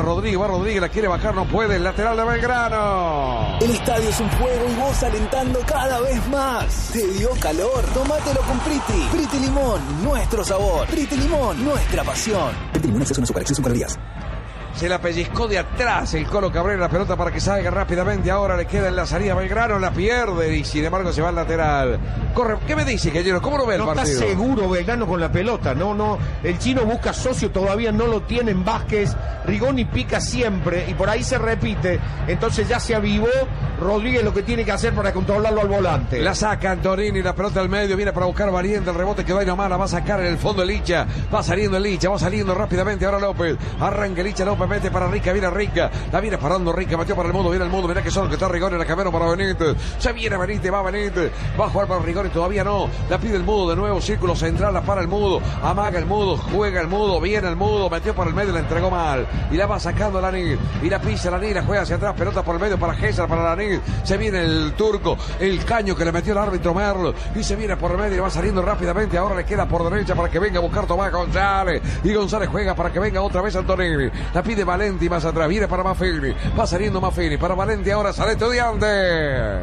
Rodríguez, la quiere bajar, no puede. El lateral de Belgrano. El estadio es un juego y vos alentando cada vez más. ¿Te dio calor? Tómatelo con Priti. Priti Limón, nuestro sabor. Priti Limón, nuestra pasión. Priti Limón, exceso en azúcar, exceso en calorías. Se la pellizcó de atrás el Colo Cabrera, la pelota para que salga rápidamente. Ahora le queda en la salida Belgrano, la pierde y sin embargo se va al lateral. Corre, ¿qué me dice, Quellero? ¿Cómo lo ve el no partido? Está seguro Belgrano con la pelota, no, no. El chino busca socio, todavía no lo tiene en Vázquez. Rigoni pica siempre y por ahí se repite. Entonces ya se avivó Rodríguez lo que tiene que hacer para controlarlo al volante. La saca Antonini, la pelota al medio, viene para buscar Valiente, el rebote quedó ahí nomás, la va a sacar en el fondo el Licha. Va saliendo el Licha, va saliendo rápidamente ahora López. Arranca el Licha, López mete para Rica, viene Rica, la viene parando Rica, metió para el mundo, viene el mundo, mirá que solo que está Rigoni, la cambiaron para Benítez. Se viene Benítez, va Benítez, va a jugar para Rigoni, todavía no. La pide el mudo de nuevo, círculo central, la para el mudo, amaga el mudo, juega el mudo, viene el mudo, metió por el medio, la entregó mal. Y la va sacando Lanil, y la pisa Lanil, la juega hacia atrás, pelota por el medio para Gésar, para Lanil. Se viene el turco, el caño que le metió el árbitro Merlo, y se viene por el medio y va saliendo rápidamente. Ahora le queda por derecha para que venga a buscar Tomás González, y González juega para que venga otra vez Antonini. La pide Valenti más atrás, viene para Maffini, va saliendo Maffini, para Valenti ahora sale Estudiante.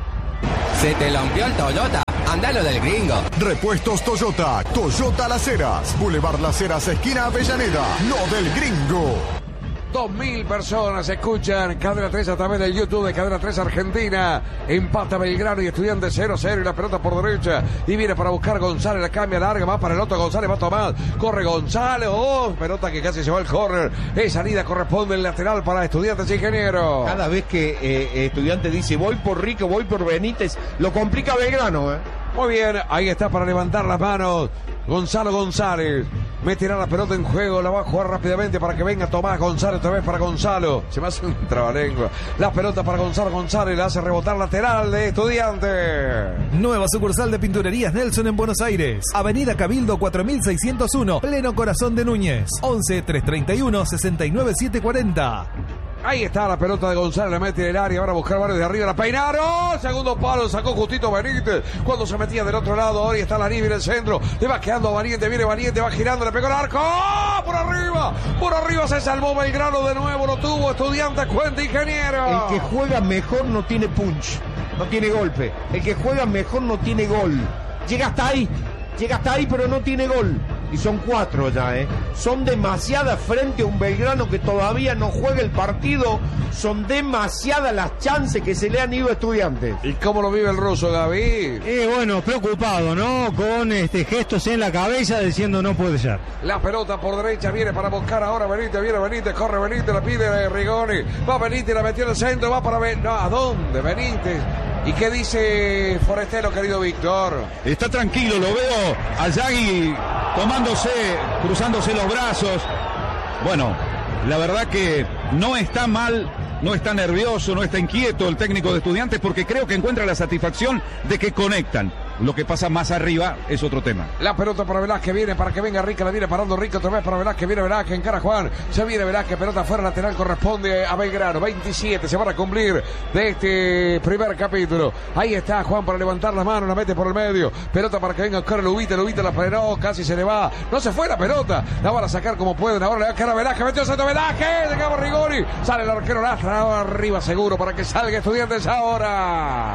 Se te rompió el Toyota, andalo del gringo. Repuestos Toyota, Toyota Las Heras, Boulevard Las Heras, esquina Avellaneda, lo del gringo. Dos mil personas escuchan Cadena tres a través del YouTube de Cadena tres Argentina. Empata Belgrano y Estudiantes cero cero y la pelota por derecha. Y viene para buscar González, la cambia larga, va para el otro González, va a tomar. Corre González, oh, pelota que casi se va al córner. Es salida, corresponde el lateral para Estudiantes Ingeniero. Cada vez que eh, Estudiantes dice voy por Rico, voy por Benítez, lo complica Belgrano, ¿eh? Muy bien, ahí está para levantar las manos Gonzalo González. Meterá la pelota en juego, la va a jugar rápidamente para que venga Tomás González, otra vez para Gonzalo. Se me hace un trabalengua. La pelota para Gonzalo González, la hace rebotar lateral de Estudiantes. Nueva sucursal de Pinturerías Nelson en Buenos Aires. Avenida Cabildo cuatro mil seiscientos uno, pleno corazón de Núñez. once, trescientos treinta y uno, sesenta y nueve, setecientos cuarenta. Ahí está la pelota de González, la mete en el área, ahora a buscar varios de arriba, la peinaron, segundo palo, sacó justito Benítez, cuando se metía del otro lado, ahora está la Nive en el centro, le va quedando a Valiente, viene Valiente, va girando, le pegó el arco, ¡oh! Por arriba, por arriba se salvó Belgrano de nuevo, lo tuvo Estudiantes, cuenta Ingeniero. El que juega mejor no tiene punch, no tiene golpe, el que juega mejor no tiene gol, llega hasta ahí, llega hasta ahí pero no tiene gol. Y son cuatro ya, ¿eh? Son demasiadas frente a un Belgrano que todavía no juega el partido. Son demasiadas las chances que se le han ido a Estudiantes. ¿Y cómo lo vive el ruso, David? Eh, bueno, preocupado, ¿no? Con este gestos en la cabeza diciendo no puede ser. La pelota por derecha viene para buscar ahora Benítez, viene Benítez, corre Benítez, la pide Rigoni. Va Benítez, la metió en el centro, va para Ben... No, ¿a dónde? Benítez. ¿Y qué dice Forestero, querido Víctor? Está tranquilo, lo veo a Yagui tomándose, cruzándose los brazos. Bueno, la verdad que no está mal, no está nervioso, no está inquieto el técnico de Estudiantes porque creo que encuentra la satisfacción de que conectan. Lo que pasa más arriba es otro tema. La pelota para Velázquez, viene para que venga Rica, la viene parando Rica otra vez para Velázquez, viene Velázquez, encara Juan, se viene Velázquez, pelota fuera lateral, corresponde a Belgrano, veintisiete, se van a cumplir de este primer capítulo. Ahí está Juan para levantar las manos, la mete por el medio, pelota para que venga Oscar Lubita, Lubita la frenó, casi se le va, no se fue la pelota, la van a sacar como pueden, ahora le va a quedar a Velázquez, metió Santo Velázquez, de Cabo Rigoni, sale el arquero Lastra, arriba seguro para que salga Estudiantes ahora.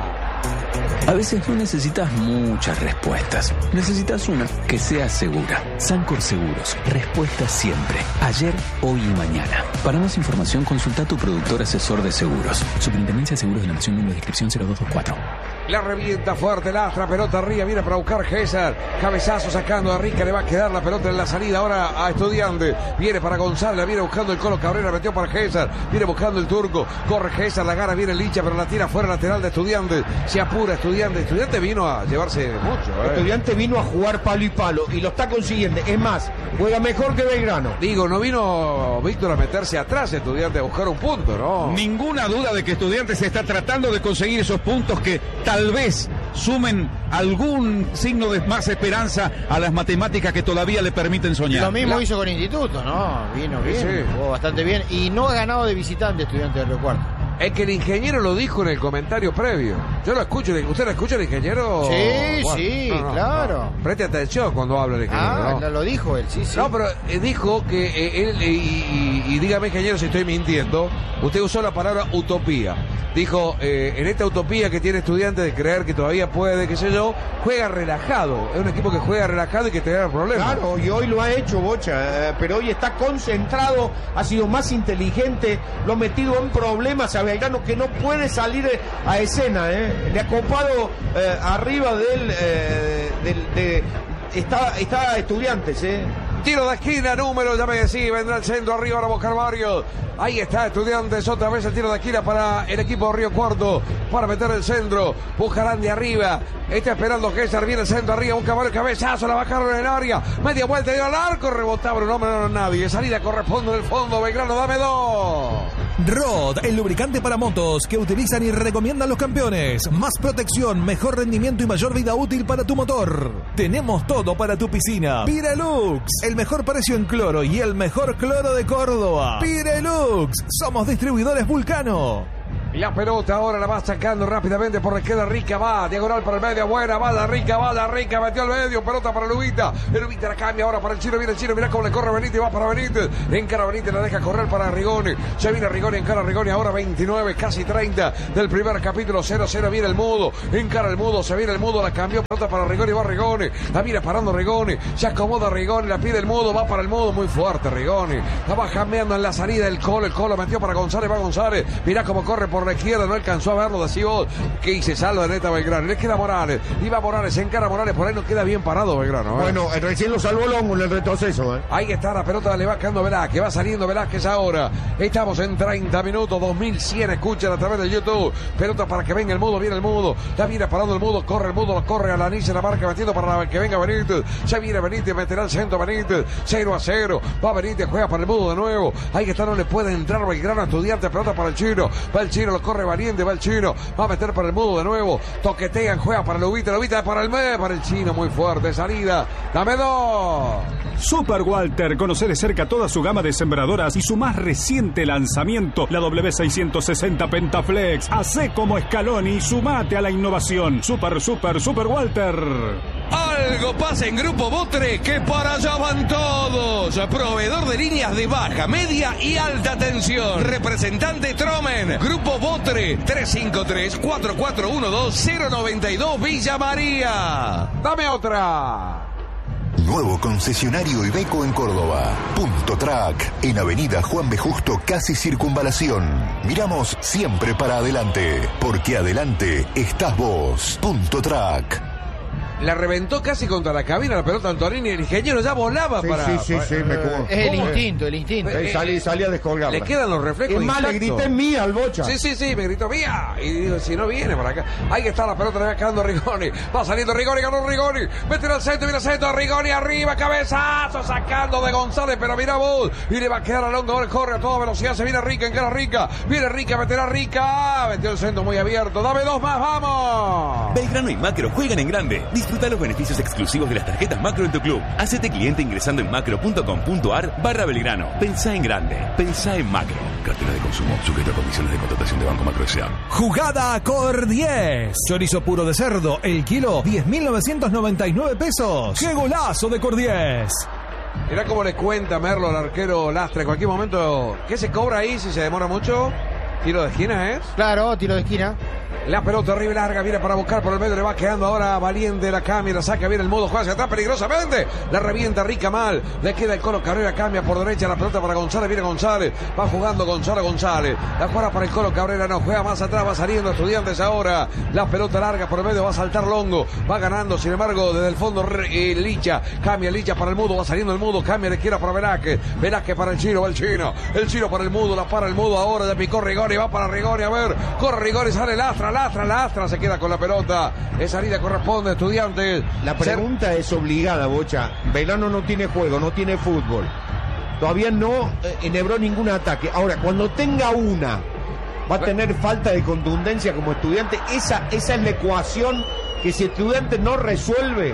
A veces no necesitas muchas respuestas. Necesitas una que sea segura. Sancor Seguros. Respuesta siempre. Ayer, hoy y mañana. Para más información, consulta a tu productor asesor de seguros. Superintendencia de Seguros de la Nación, número de inscripción cero dos dos cuatro. La revienta fuerte Lastra, pelota arriba, viene para buscar Gésar. Cabezazo sacando a Rica, le va a quedar la pelota en la salida ahora a Estudiantes. Viene para González, la viene buscando el Colo Cabrera, metió para Gésar. Viene buscando el turco, corre Gésar, la gana, viene Licha, pero la tira fuera lateral de Estudiantes. Se apura Estudiantes. Estudiante vino a llevarse mucho. ¿eh? Estudiante vino a jugar palo y palo y lo está consiguiendo. Es más, juega mejor que Belgrano. Digo, no vino Víctor a meterse atrás Estudiante a buscar un punto, ¿no? Ninguna duda de que Estudiantes está tratando de conseguir esos puntos que tal vez sumen algún signo de más esperanza a las matemáticas que todavía le permiten soñar. Lo mismo La... hizo con Instituto, ¿no? Vino bien, sí. jugó bastante bien y no ha ganado de visitante Estudiante del Río Cuarto. Es que el ingeniero lo dijo en el comentario previo. Yo lo escucho. ¿Usted lo escucha el ingeniero? Sí, Bueno, sí, no, no, claro. No. Preste atención cuando habla el ingeniero. Ah, ¿no? lo dijo él, sí, sí. No, pero eh, dijo que eh, él, eh, y, y, y dígame, ingeniero, si estoy mintiendo, usted usó la palabra utopía. Dijo, eh, en esta utopía que tiene Estudiantes de creer que todavía puede, qué sé yo, juega relajado. Es un equipo que juega relajado y que te da problemas. Claro, y hoy lo ha hecho Bocha, eh, pero hoy está concentrado, ha sido más inteligente, lo ha metido en problemas a Belgrano que no puede salir a escena, eh. Le ha copado eh, arriba del, eh, del de, está, está Estudiantes, eh. Tiro de esquina, número, ya me decía, vendrá el centro arriba para buscar Barrios. Ahí está Estudiantes, otra vez el tiro de esquina para el equipo de Río Cuarto, para meter el centro, buscarán de arriba, está esperando que César, viene el centro arriba, busca Barrios, cabezazo, la bajaron en el área, media vuelta, dio al arco, rebotaba, no, no, no, nadie, salida corresponde en el fondo, Belgrano, dame dos. Rod, el lubricante para motos que utilizan y recomiendan los campeones. Más protección, mejor rendimiento y mayor vida útil para tu motor. Tenemos todo para tu piscina. Pirelux, el mejor precio en cloro y el mejor cloro de Córdoba. Pirelux, somos distribuidores Vulcano. La pelota ahora la va sacando rápidamente por la izquierda. Rica va, diagonal para el medio, buena, va la Rica, va la Rica, metió al medio, pelota para Lubita. El Lubita la cambia ahora para el Chino, viene el Chino, mirá cómo le corre Benítez, va para Benítez. Encara Benítez, la deja correr para Rigoni. Se viene Rigoni, encara Rigoni, ahora veintinueve, casi treinta del primer capítulo, cero cero, viene el Mudo. Encara el Mudo, se viene el Mudo, la cambió, pelota para Rigoni, va Rigoni. La mira parando Rigoni, se acomoda Rigoni, la pide el Mudo, va para el Mudo, muy fuerte Rigoni. La va cambiando en la salida del Colo, el Colo metió para González, va González. Mirá cómo corre por la izquierda, no alcanzó a verlo, decís vos, que hice salva de neta Belgrano. Le queda Morales, iba Morales, se encara Morales, por ahí no queda bien parado Belgrano. ¿eh? Bueno, recién lo salvó Longo en el retroceso. ¿eh? Ahí está la pelota, le va quedando Velázquez, va saliendo Velázquez ahora. Estamos en treinta minutos, dos mil cien escuchan a través de YouTube. Pelota para que venga el Mudo, viene el Mudo, la viene parando el Mudo, corre el Mudo, lo corre a la Nice, la marca metiendo para que venga Benítez. Ya viene Benítez, meterá el centro Benítez, cero a cero. Va Benítez, juega para el Mudo de nuevo. Ahí está, no le puede entrar Belgrano a Estudiantes, pelota para el Chino. Va el Chino, lo corre valiente, va el Chino, va a meter para el Mudo de nuevo, toquetean, juega para Lubita, Lubita para el medio, para el Chino, muy fuerte, salida, dame dos. Super Walter, conoce de cerca toda su gama de sembradoras y su más reciente lanzamiento, la W seiscientos sesenta Pentaflex. Hacé como Scaloni y sumate a la innovación. Super, super, Super Walter. Algo pasa en Grupo Botre, que para allá van todos. Proveedor de líneas de baja, media y alta tensión. Representante Tromen. Grupo Botre, tres cinco tres, cuatro cuatro uno dos, cero nueve dos, Villa María. Dame otra. Nuevo concesionario Iveco en Córdoba. Punto Track, en Avenida Juan B. Justo, casi Circunvalación. Miramos siempre para adelante, porque adelante estás vos. Punto Track. La reventó casi contra la cabina la pelota Antonini, el ingeniero ya volaba sí, para... Sí, sí, sí, me como... Es el instinto, el instinto. Eh, salí, salí a descolgarla. Le quedan los reflejos. Es más, le grité mía al Bocha. Sí, sí, sí, me gritó mía. Y digo, si no viene para acá. Ahí está la pelota, le va quedando Rigoni. Va saliendo Rigoni, ganó Rigoni. Mete al centro, viene al centro, Rigoni arriba, cabezazo, sacando de González, pero mira vos. Y le va a quedar a Longo, ahora corre a toda velocidad, se viene Rica, encara Rica. Viene Rica, meterá Rica. Metió el centro muy abierto. Dame dos más, vamos. Belgrano y Macro juegan en grande. Disfruta los beneficios exclusivos de las tarjetas Macro en tu club. Hacete cliente ingresando en macro.com.ar barra Belgrano. Pensá en grande. Pensá en Macro. Cartera de consumo. Sujeto a condiciones de contratación de Banco Macro S A. Jugada Cor diez. Chorizo puro de cerdo. El kilo, diez mil novecientos noventa y nueve pesos. ¡Qué golazo de Cor diez! Mirá cómo le cuenta Merlo al arquero Lastra. En cualquier momento, ¿qué se cobra ahí si se demora mucho? ¿Tiro de esquina es? Claro, tiro de esquina. La pelota arriba y larga, viene para buscar por el medio, le va quedando ahora Valiente, la cambia, la saca, viene el Mudo, juega hacia atrás peligrosamente, la revienta Rica mal, le queda el Colo Cabrera, cambia por derecha, la pelota para González, viene González, va jugando Gonzalo González, la juega para el Colo Cabrera, no, juega más atrás, va saliendo Estudiantes ahora, la pelota larga por el medio, va a saltar Longo, va ganando, sin embargo, desde el fondo eh, Licha, cambia Licha para el Mudo, va saliendo el Mudo, cambia, le quiera para Velázquez, Velázquez para el Chino, va el Chino, el Chino para el Mudo, la para el Mudo ahora, ya picó Rigoni, va para Rigoni, a ver, corre Rigoni, sale Lastra, Lastra, Lastra, se queda con la pelota. Esa salida corresponde a Estudiantes. La pregunta es obligada, Bocha. Belgrano no tiene juego, no tiene fútbol. Todavía no eh, enhebró ningún ataque. Ahora, cuando tenga una, va a tener falta de contundencia como Estudiante. Esa, esa es la ecuación que si Estudiante no resuelve,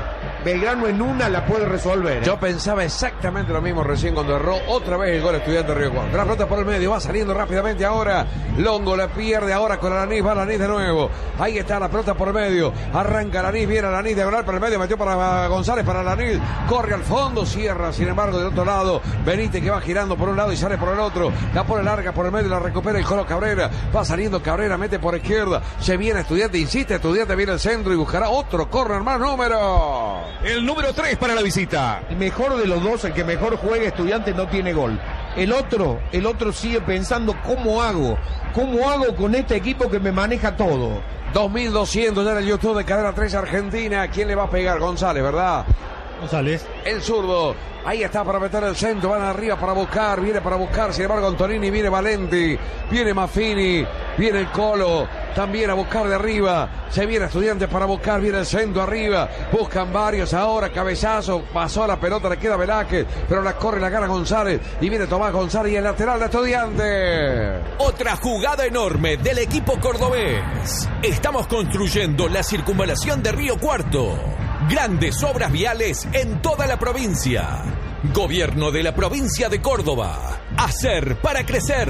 Belgrano en una la puede resolver. ¿eh? Yo pensaba exactamente lo mismo recién cuando erró otra vez el gol Estudiante de Río Cuarto. La pelota por el medio, va saliendo rápidamente ahora. Longo la pierde ahora con Alanís, va Alanís de nuevo. Ahí está la pelota por el medio. Arranca Alanís, viene Alanís diagonal por el medio, metió para González, para Alanís. Corre al fondo, cierra, sin embargo, del otro lado. Benítez que va girando por un lado y sale por el otro. La pone larga por el medio, la recupera el Colo Cabrera. Va saliendo Cabrera, mete por izquierda. Se viene Estudiante, insiste, Estudiante viene al centro y buscará otro corner más número. El número tres para la visita. El mejor de los dos, el que mejor juega Estudiante, no tiene gol. El otro, el otro sigue pensando cómo hago, cómo hago con este equipo que me maneja todo. dos mil doscientos ya en el YouTube de Cadena tres Argentina. ¿Quién le va a pegar? González, ¿verdad? González. El zurdo. Ahí está para meter el centro. Van arriba para buscar. Viene para buscar. Sin embargo, Antonini. Viene Valenti. Viene Maffini. Viene el Colo. También a buscar de arriba. Se viene Estudiantes para buscar. Viene el centro arriba. Buscan varios ahora. Cabezazo. Pasó la pelota. Le queda Velázquez. Pero la corre la gana González. Y viene Tomás González. Y el lateral de Estudiantes. Otra jugada enorme del equipo cordobés. Estamos construyendo la circunvalación de Río Cuarto. Grandes obras viales en toda la provincia. Gobierno de la provincia de Córdoba. Hacer para crecer.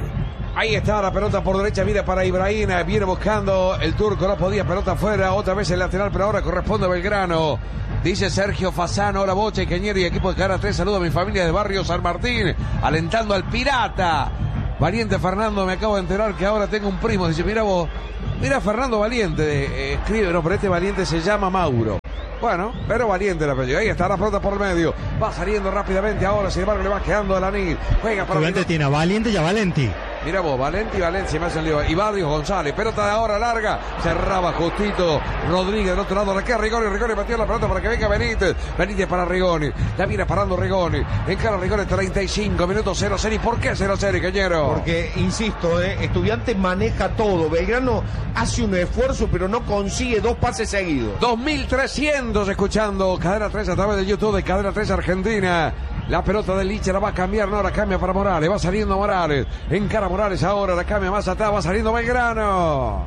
Ahí está la pelota por derecha, viene para Ibrahim, viene buscando el turco, no podía, pelota afuera, otra vez el lateral, pero ahora corresponde a Belgrano. Dice Sergio Fasano, hola Bocha, Ingeniero y equipo de Cadena tres, saludo a mi familia de Barrio San Martín, alentando al Pirata. Valiente Fernando, me acabo de enterar que ahora tengo un primo, dice, mira vos, mira Fernando Valiente, eh, escribe, no, pero este Valiente se llama Mauro. Bueno, pero Valiente la pelota. Ahí está la pelota por el medio. Va saliendo rápidamente ahora. Sin embargo, le va quedando a Alanís. Juega para Estudiante tiene a Valiente y a Valenti. Mira vos, Valenti y Valencia me hacen lío. Y Barrios González. Pelota de ahora larga. Cerraba justito Rodríguez del otro lado. Le queda Rigoni. Rigoni metió la pelota para que venga Benítez. Benítez para Rigoni. La viene parando Rigoni. Encara Rigoni treinta y cinco minutos cero cero. ¿Y por qué cero cero, ingeniero? Porque, insisto, eh, Estudiante maneja todo. Belgrano hace un esfuerzo, pero no consigue dos pases seguidos. dos mil trescientos escuchando Cadena tres a través de YouTube de Cadena tres Argentina. La pelota de Licha la va a cambiar, no, la cambia para Morales, va saliendo Morales, encara Morales ahora, la cambia más atrás, va saliendo Belgrano.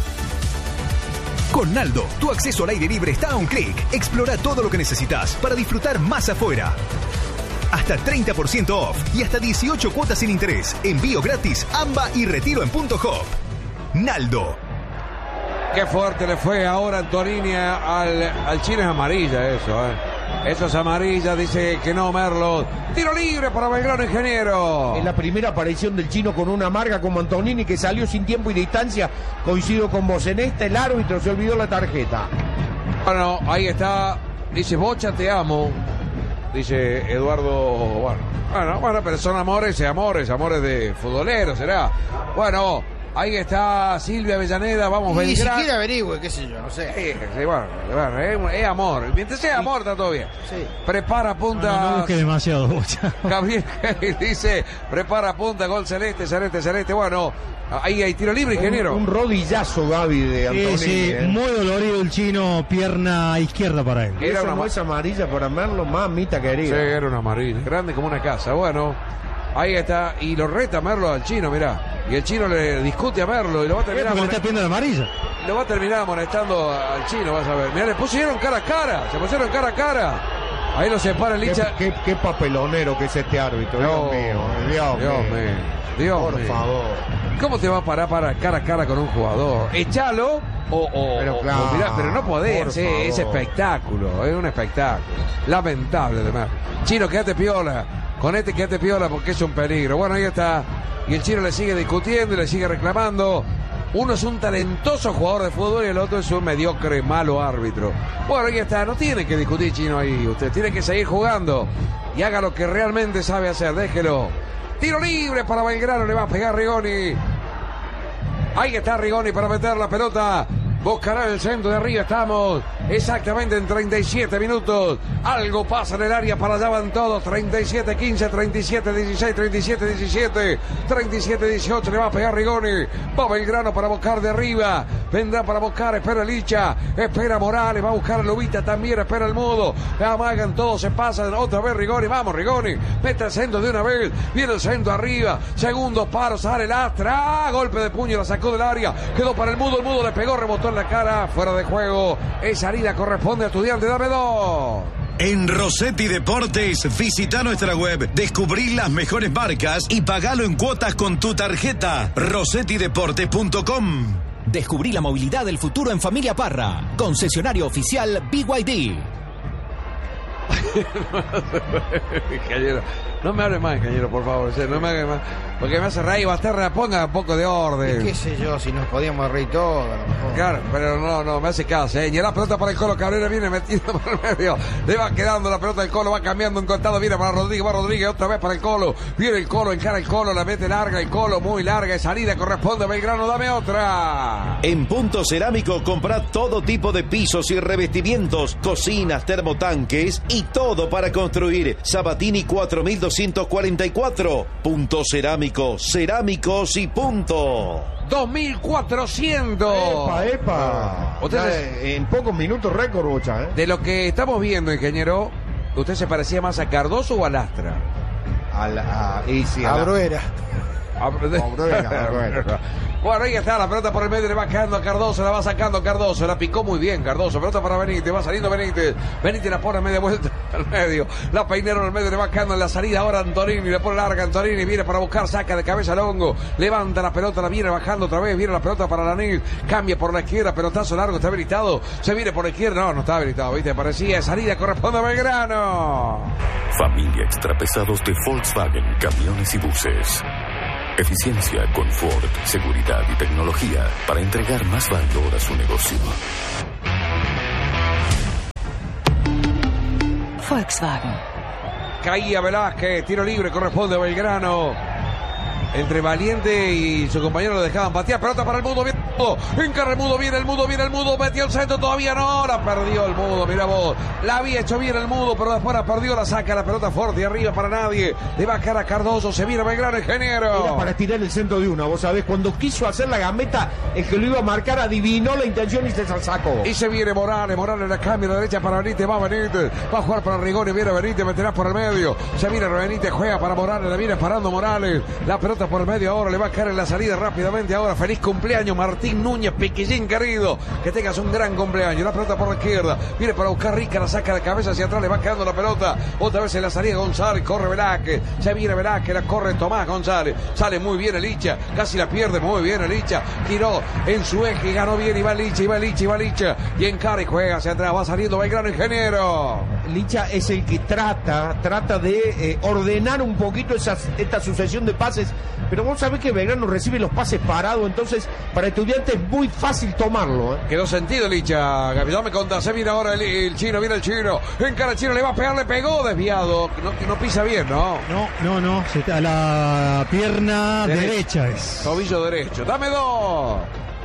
Con Naldo, tu acceso al aire libre está a un clic. Explora todo lo que necesitas para disfrutar más afuera. Hasta treinta por ciento off y hasta dieciocho cuotas sin interés. Envío gratis, AMBA y retiro en punto hop. Naldo. Qué fuerte le fue ahora Antonini al, al chino, es amarilla eso, eh. Eso es amarilla, dice que no Merlo. Tiro libre para Belgrano, ingeniero. Es la primera aparición del chino con una marca como Antonini, que salió sin tiempo y distancia. Coincido con vos. En esta el árbitro se olvidó la tarjeta. Bueno, ahí está. Dice, Bocha, te amo. Dice Eduardo. Bueno, bueno, bueno, pero son amores y amores, amores de futboleros, será. Bueno. Ahí está Silvia Avellaneda, vamos, Belgrano. Ni Belgrano. siquiera averigüe, qué sé yo, no sé. Sí, sí, bueno, bueno es, es amor. Mientras sea amor, está todo bien. Sí. Prepara punta. No, no busque demasiado, Bocha. Gabriel dice, prepara punta, gol celeste, celeste, celeste. Bueno, ahí hay tiro libre, ingeniero. Un, un rodillazo, Gaby, de Antonini. Sí, sí, eh. muy dolorido el chino, pierna izquierda para él. Era una no es amarilla para Merlo, mamita querida. Sí, era una amarilla, grande como una casa. Bueno, ahí está, y lo reta Merlo al chino, mirá. Y el chino le discute a Merlo y lo va a terminar. Porque le está pidiendo la amarilla. Lo va a terminar amonestando al chino, vas a ver. Mirá, le pusieron cara a cara, se pusieron cara a cara. Ahí lo separa el Licha. ¿Qué, qué, qué papelonero que es este árbitro, no, Dios mío, Dios, Dios mío. mío. Dios Por mío. favor. ¿Cómo te va a parar para cara a cara con un jugador? Echalo o, o, pero, o, claro, o mirá, pero no podés, eh, es favor. espectáculo, es un espectáculo. Lamentable además. Chino, quédate piola. Con este quédate piola porque es un peligro. Bueno, ahí está. Y el chino le sigue discutiendo y le sigue reclamando. Uno es un talentoso jugador de fútbol y el otro es un mediocre, malo árbitro. Bueno, ahí está. No tiene que discutir, chino, ahí. Usted tiene que seguir jugando y haga lo que realmente sabe hacer. Déjelo. Tiro libre para Belgrano. Le va a pegar Rigoni. Ahí está Rigoni para meter la pelota. Buscará el centro de arriba. Estamos exactamente en treinta y siete minutos. Algo pasa en el área, para allá van todos. treinta y siete quince, treinta y siete dieciséis, treinta y siete diecisiete, treinta y siete dieciocho. Le va a pegar Rigoni. Va Belgrano para buscar de arriba. Vendrá para buscar, espera Licha. Espera Morales, va a buscar a Lubita también. Espera el Mudo. Le amagan todos, se pasan. Otra vez Rigoni. Vamos Rigoni. Mete el centro de una vez. Viene el centro arriba. Segundo paro, sale Lastra. ¡Ah! Golpe de puño, la sacó del área. Quedó para el Mudo. El Mudo le pegó, rebotó en la cara, fuera de juego. Es salida, corresponde a Estudiantes, dame dos. En Rossetti Deportes, visita nuestra web, descubrí las mejores marcas y pagalo en cuotas con tu tarjeta. rossetti deportes punto com. Descubrí la movilidad del futuro en Familia Parra. Concesionario oficial B Y D. Ingeniero, no me hable más, ingeniero, por favor. No me haga más, porque me hace reír. Basterra, ponga un poco de orden. ¿Y qué sé yo? Si nos podíamos reír todos, a lo mejor. Claro, pero no, no, me hace caso. ¿eh? Y la pelota para el Colo Cabrera, viene metiendo por el medio. Le va quedando la pelota del Colo, va cambiando un contado. Viene para Rodríguez, va Rodríguez otra vez para el Colo. Viene el Colo, encara el Colo, la mete larga. El Colo muy larga. Salida corresponde a Belgrano, dame otra. En Punto Cerámico, comprá todo tipo de pisos y revestimientos, cocinas, termotanques y todo para construir. Sabatini cuatro mil doscientos cuarenta y cuatro. Punto Cerámico, cerámicos y punto. dos mil cuatrocientos. Epa, epa. Ustedes, en pocos minutos récord, Bocha, ¿eh? De lo que estamos viendo, ingeniero, ¿usted se parecía más a Cardoso o a Lastra? A la, a, y sí, a, a la... Bruera. A Bruera, a Bruera. Bueno, ahí está, la pelota por el medio, le va quedando a Cardoso, la va sacando Cardoso, la picó muy bien Cardoso, pelota para Benítez, va saliendo Benítez, Benítez la pone a media vuelta al medio, la peineron al medio, le va quedando en la salida, ahora Antonini, le pone larga, Antonini viene para buscar, saca de cabeza Longo, levanta la pelota, la viene bajando otra vez, viene la pelota para Lanís, cambia por la izquierda, pelotazo largo, está habilitado, se viene por la izquierda, no, no está habilitado, viste, parecía salida, corresponde a Belgrano. Familia Extrapesados de Volkswagen, camiones y buses. Eficiencia, confort, seguridad y tecnología para entregar más valor a su negocio. Volkswagen. Caía Velázquez, tiro libre, corresponde a Belgrano. Entre Valiente y su compañero lo dejaban patear. Pelota para el Mudo, bien. Encarra el Mudo, viene el Mudo, viene el Mudo. Metió el centro, todavía no. La perdió el Mudo, mira vos. La había hecho bien el Mudo, pero después la perdió. La saca la pelota fuerte y arriba para nadie. Le va a caer a Cardoso. Se viene Belgrano, ingeniero. Era para estirar el centro de una, vos sabés. Cuando quiso hacer la gambeta, el que lo iba a marcar adivinó la intención y se sacó. Y se viene Morales. Morales la cambia a la derecha para Benítez. Va Benítez. Va a jugar para Rigoni. Viene Benítez. Meterá por el medio. Se viene Benítez. Juega para Morales. Le viene parando Morales. La pelota por el medio ahora. Le va a caer en la salida rápidamente ahora. Feliz cumpleaños, Martín Núñez, Piquillín querido. Que tengas un gran cumpleaños. La pelota por la izquierda. Viene para buscar Rica, la saca de cabeza hacia atrás. Le va quedando la pelota. Otra vez en la salida González. Corre Velázquez. Se viene Velázquez. La corre Tomás González. Sale muy bien el Licha. Casi la pierde muy bien el Licha. Giró en su eje y ganó bien. Y va Licha, y va Licha, y va Licha. Y encara y juega hacia atrás. Va saliendo Belgrano, ingeniero. Licha es el que trata, trata de eh, ordenar un poquito esa, esta sucesión de pases. Pero vos sabés que Belgrano recibe los pases parados, entonces para Estudiantes es muy fácil tomarlo. ¿eh? Quedó sentido Licha, capitán me contá, se viene ahora el, el chino, viene el chino, encara el chino, le va a pegar, le pegó, desviado, no, no pisa bien, ¿no? No, no, no, se está a la pierna derecha, derecha es. Tobillo derecho, dame dos.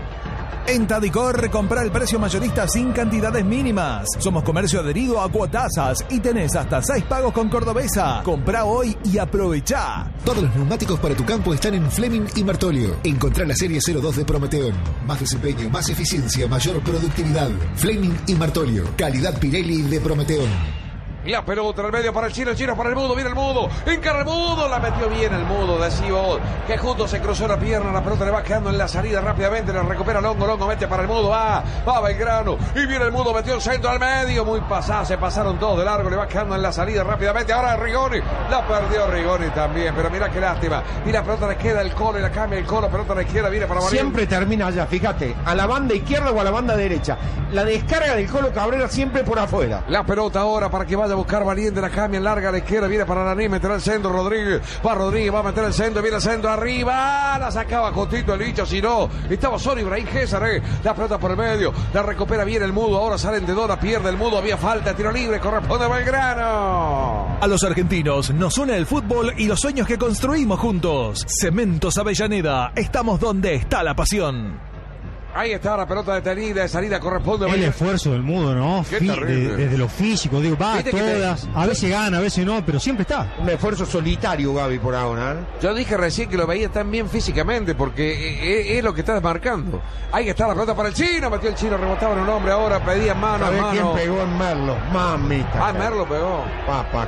En Tadicor, compra el precio mayorista sin cantidades mínimas. Somos comercio adherido a Cuotasas y tenés hasta seis pagos con Cordobesa. Comprá hoy y aprovechá. Todos los neumáticos para tu campo están en Fleming y Martolio. Encontrá la serie cero dos de Prometeón. Más desempeño, más eficiencia, mayor productividad. Fleming y Martolio. Calidad Pirelli de Prometeón. La pelota en el medio para el chino, el chino para el Mudo, viene el Mudo, encara el Mudo, la metió bien el Mudo, decís vos, que justo se cruzó la pierna, la pelota le va quedando en la salida rápidamente, la recupera Longo, Longo mete para el Mudo, va, va Belgrano, y viene el Mudo, metió el centro al medio, muy pasado, se pasaron todos de largo, le va quedando en la salida rápidamente, ahora Rigoni, la perdió Rigoni también, pero mira qué lástima, y la pelota le queda el Colo y la cambia el Colo, pelota a la izquierda, viene para Marín. Siempre termina allá, fíjate, a la banda izquierda o a la banda derecha, la descarga del Colo Cabrera siempre por afuera. La pelota ahora para que vaya a buscar Valiente, la cambia en larga a la izquierda, viene para Nani, meterá el centro, Rodríguez, va Rodríguez, va a meter el centro, viene el centro arriba, la sacaba Cotito el Licha, si no, estaba solo Ibrahim César, eh. La pelota por el medio, la recupera bien el Mudo, ahora salen de Dora, pierde el Mudo, había falta, tiro libre, corresponde a Belgrano. A los argentinos nos une el fútbol y los sueños que construimos juntos. Cementos Avellaneda, estamos donde está la pasión. Ahí está la pelota detenida, de salida corresponde a el esfuerzo del Mudo, ¿no? Fi de, desde lo físico, digo, va a todas, te... a veces gana, a veces no, pero siempre está. Un esfuerzo solitario, Gaby, por ahora, ¿eh? Yo dije recién que lo veía tan bien físicamente, porque es, es lo que está desmarcando. Ahí está la pelota para el chino, metió el chino, rebotaba en un hombre, ahora pedía mano a mano. ¿Quién pegó en Merlo? Mamita. Ah, Merlo pegó. Papá.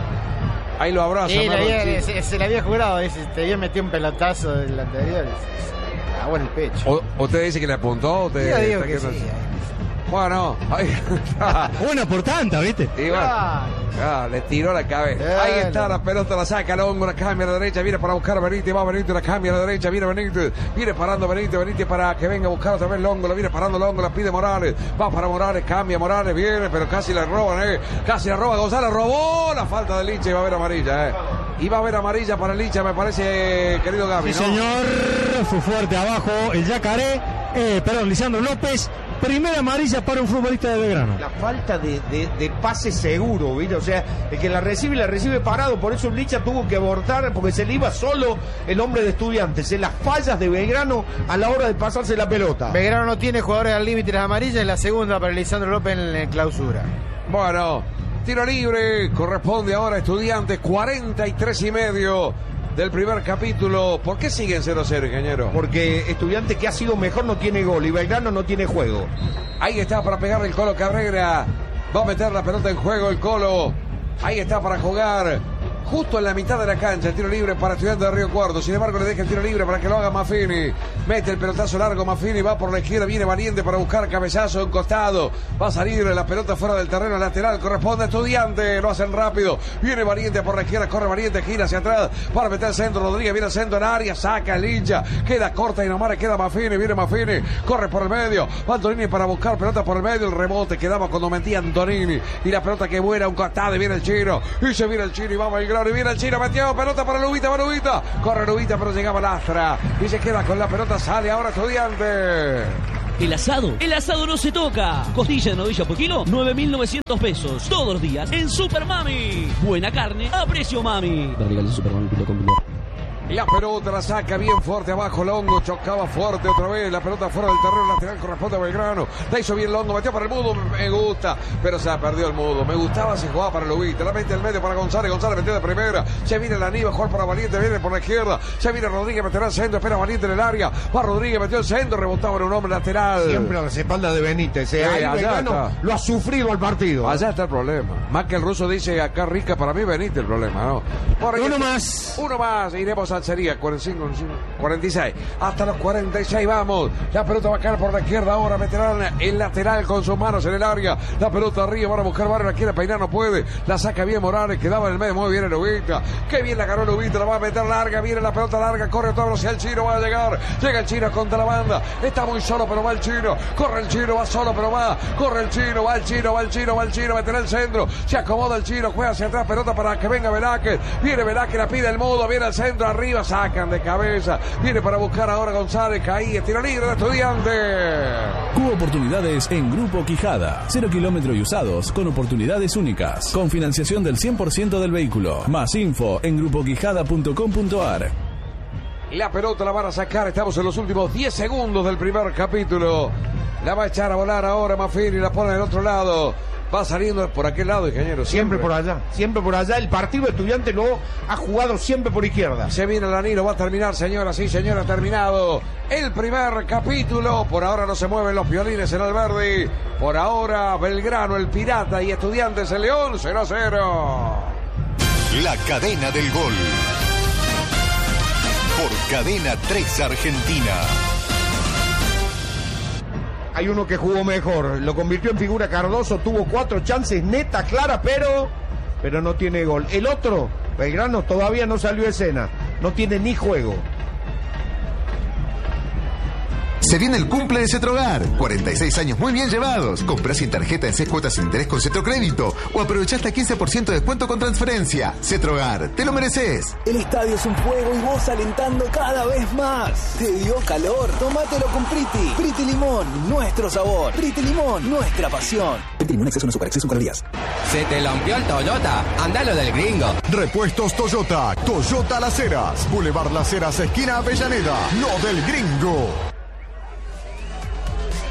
Ahí lo abraza. Sí, Merlo, había, se, se le había jurado, ese, te había metido un pelotazo del anterior. agua en el pecho. O, ¿Usted dice que le apuntó? Usted, Yo digo usted que no- sí. Bueno, ahí está. Una por tanta, ¿viste? Y bueno, ah, le tiró la cabeza. Eh, Ahí está no. la pelota, la saca Longo, la cambia a la derecha, viene para buscar a Benítez, va Benítez, la cambia a la derecha, viene Benítez, viene parando Benítez, Benítez para que venga a buscar otra vez Longo, la viene parando Longo, la pide Morales, va para Morales, cambia Morales, viene, pero casi la roban, eh, casi la roba González, robó la falta de Licha y va a haber amarilla, eh. Y va a haber amarilla para Licha, me parece, querido Gaby, Sí, ¿no? señor. Fue fuerte abajo el Yacaré. Eh, perdón, Lisandro López. Primera amarilla para un futbolista de Belgrano. La falta de, de, de pase seguro, ¿viste? O sea, el que la recibe, la recibe parado. Por eso Licha tuvo que abortar, porque se le iba solo el hombre de Estudiantes. En las fallas de Belgrano a la hora de pasarse la pelota. Belgrano no tiene jugadores al límite de las amarillas. La segunda para Lisandro López en, en clausura. Bueno, tiro libre, corresponde ahora a Estudiantes, cuarenta y tres y medio del primer capítulo. ¿Por qué siguen cero cero, ingeniero? Porque Estudiantes, que ha sido mejor, no tiene gol y Belgrano no tiene juego. Ahí está para pegarle el Colo Cabrera. Va a meter la pelota en juego el Colo. Ahí está para jugar. Justo en la mitad de la cancha, el tiro libre para Estudiantes de Río Cuarto. Sin embargo, le deja el tiro libre para que lo haga Maffini. Mete el pelotazo largo, Maffini va por la izquierda, viene Valiente para buscar cabezazo en costado. Va a salir la pelota fuera del terreno lateral, corresponde a Estudiantes. Lo hacen rápido. Viene Valiente por la izquierda, corre Valiente, gira hacia atrás para meter el centro. Rodríguez viene al centro en área, saca el hincha. Queda corta y nomás queda Maffini, viene Maffini, corre por el medio. Va Antonini para buscar pelota por el medio. El rebote quedaba cuando metía Antonini. Y la pelota que vuela a un costado y viene el chino. Y se viene el chino y va Belgrano. Y viene el chino, metió pelota para Lubita, va Lubita. Corre Lubita, pero llegaba Lastra. Y se queda con la pelota, sale ahora Estudiantes. El asado, el asado no se toca. Costilla de novilla por kilo, nueve mil novecientos pesos. Todos los días en Super Mami. Buena carne a precio mami. La pelota la saca bien fuerte abajo Longo, chocaba fuerte otra vez, la pelota fuera del terreno lateral, corresponde a Belgrano, la hizo bien Longo, metió para el Mudo, me gusta, pero se ha perdido el Mudo, me gustaba si jugaba para Lubita, la mete al medio para González, González metió de primera, se viene la Niva, jugar para Valiente, viene por la izquierda, se viene Rodríguez, meterá el centro, espera Valiente en el área, va Rodríguez, metió el centro, rebotaba en un hombre lateral. Siempre a las espaldas de Benítez, eh. Sí, Ahí allá Belgrano está. lo ha sufrido al partido. Allá está el problema. Más que el ruso dice acá rica, para mí Benítez el problema, ¿no? Por Uno ahí- más. Uno más. Iremos al sería cuarenta y cinco, cuarenta y seis. Hasta los cuarenta y seis vamos. La pelota va a caer por la izquierda ahora. Meterán el lateral con sus manos en el área. La pelota arriba. Van a buscar Barrio. La quiere peinar, no puede. La saca bien Morales. Quedaba en el medio. Muy bien el Lubita. Qué bien la ganó Lubita. La va a meter larga. Viene la pelota larga. Corre a toda velocidad el chino. Va a llegar. Llega el chino contra la banda. Está muy solo, pero va el chino. Corre el chino. Va solo, pero va. Corre el chino. Va el chino. Va el chino. Va el chino. Meterá el centro. Se acomoda el chino. Juega hacia atrás. Pelota para que venga Velázquez. Viene Velázquez. La pide el Mudo. Viene al centro. Arriba. Sacan de cabeza. Viene para buscar ahora González. Caí. Tiro libre de Estudiantes. Cubo Oportunidades en Grupo Quijada. Cero kilómetros y usados con oportunidades únicas. Con financiación del cien por ciento del vehículo. Más info en grupo quijada punto com punto ar. La pelota la van a sacar. Estamos en los últimos diez segundos del primer capítulo. La va a echar a volar ahora Maffini. La pone del otro lado. Va saliendo por aquel lado, ingeniero. Siempre por allá, siempre por allá. El partido estudiante lo ha jugado siempre por izquierda. Se viene el anillo, va a terminar, señora. Sí, señora, ha terminado el primer capítulo. Por ahora no se mueven los violines en Alberdi. Por ahora Belgrano, el Pirata, y Estudiantes, el León, cero a cero. La cadena del gol. Por Cadena tres Argentina. Hay uno que jugó mejor, lo convirtió en figura Cardoso, tuvo cuatro chances netas, claras, pero, pero no tiene gol. El otro, Belgrano, todavía no salió a escena, no tiene ni juego. Se viene el cumple de Cetrogar. cuarenta y seis años muy bien llevados. Comprá sin tarjeta en seis cuotas sin interés con Cetrocrédito. O aprovechá hasta quince por ciento de descuento con transferencia. Cetrogar, te lo mereces. El estadio es un fuego y vos alentando cada vez más. ¿Te dio calor? Tómatelo con Priti. Priti Limón, nuestro sabor. Priti Limón, nuestra pasión. Priti Limón, exceso en azúcar, exceso en calorías. Se te rompió el Toyota. Andalo del gringo. Repuestos Toyota. Toyota Las Heras. Boulevard Las Heras, esquina Avellaneda. Lo del Gringo.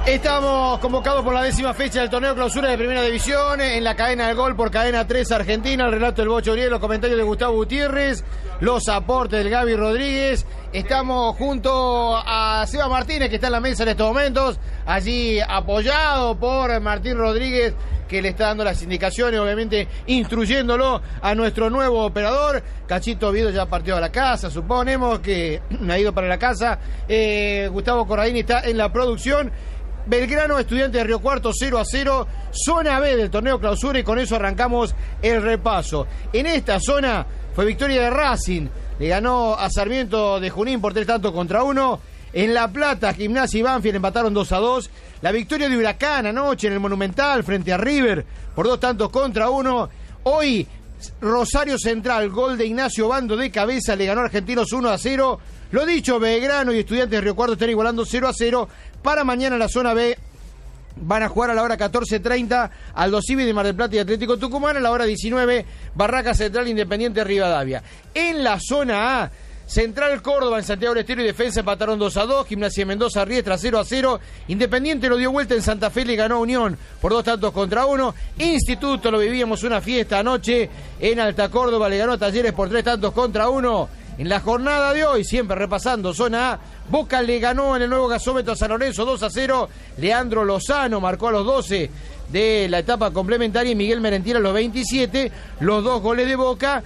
Estamos convocados por la décima fecha del torneo clausura de Primera División, en la cadena del gol por Cadena tres Argentina, el relato del Bocho Uriel, los comentarios de Gustavo Gutiérrez, los aportes del Gaby Rodríguez. Estamos junto a Seba Martínez, que está en la mesa en estos momentos, allí apoyado por Martín Rodríguez, que le está dando las indicaciones, obviamente instruyéndolo a nuestro nuevo operador. Cachito Oviedo ya partió a la casa, suponemos que ha ido para la casa. eh, Gustavo Corradini está en la producción. Belgrano, Estudiantes de Río Cuarto, cero a cero, zona B del torneo clausura, y con eso arrancamos el repaso. En esta zona fue victoria de Racing, le ganó a Sarmiento de Junín por tres tantos contra uno. En La Plata, Gimnasia y Banfield empataron dos a dos. La victoria de Huracán anoche en el Monumental frente a River por dos tantos contra uno. Hoy, Rosario Central, gol de Ignacio Bando de cabeza, le ganó a Argentinos uno a cero. Lo dicho, Belgrano y Estudiantes de Río Cuarto están igualando cero a cero. Para mañana la zona B van a jugar a la hora catorce treinta Aldo Civi de Mar del Plata y Atlético Tucumán. A la hora diecinueve, Barraca Central, Independiente Rivadavia. En la zona A, Central Córdoba en Santiago del Estero y Defensa empataron dos a dos. Gimnasia de Mendoza Riestra cero a cero. Independiente lo dio vuelta en Santa Fe, le ganó a Unión por dos tantos contra uno. Instituto, lo vivíamos una fiesta anoche en Alta Córdoba, le ganó a Talleres por tres tantos contra uno. En la jornada de hoy, siempre repasando zona A, Boca le ganó en el nuevo gasómetro a San Lorenzo dos a cero. Leandro Lozano marcó a los doce de la etapa complementaria y Miguel Merentiel a los veintisiete. Los dos goles de Boca,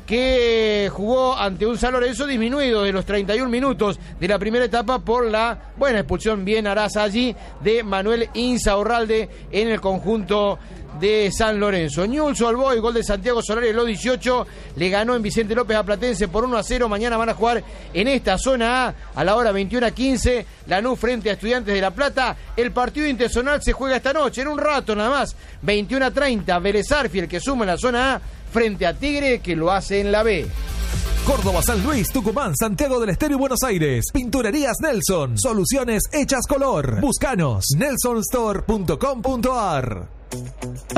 que jugó ante un San Lorenzo disminuido de los treinta y un minutos de la primera etapa por la buena expulsión, bien harás allí, de Manuel Insaurralde en el conjunto de San Lorenzo. Newell's Old Boys, gol de Santiago Solari en los dieciocho, le ganó en Vicente López a Platense por uno a cero. Mañana van a jugar en esta zona A a la hora veintiuno a quince, Lanús frente a Estudiantes de La Plata. El partido interzonal se juega esta noche, en un rato nada más, veintiuno a treinta, Vélez Sarsfield, que suma en la zona A frente a Tigre, que lo hace en la B. Córdoba, San Luis, Tucumán, Santiago del Estero y Buenos Aires. Pinturerías Nelson. Soluciones hechas color. Búscanos. nelsonstore punto com punto ar.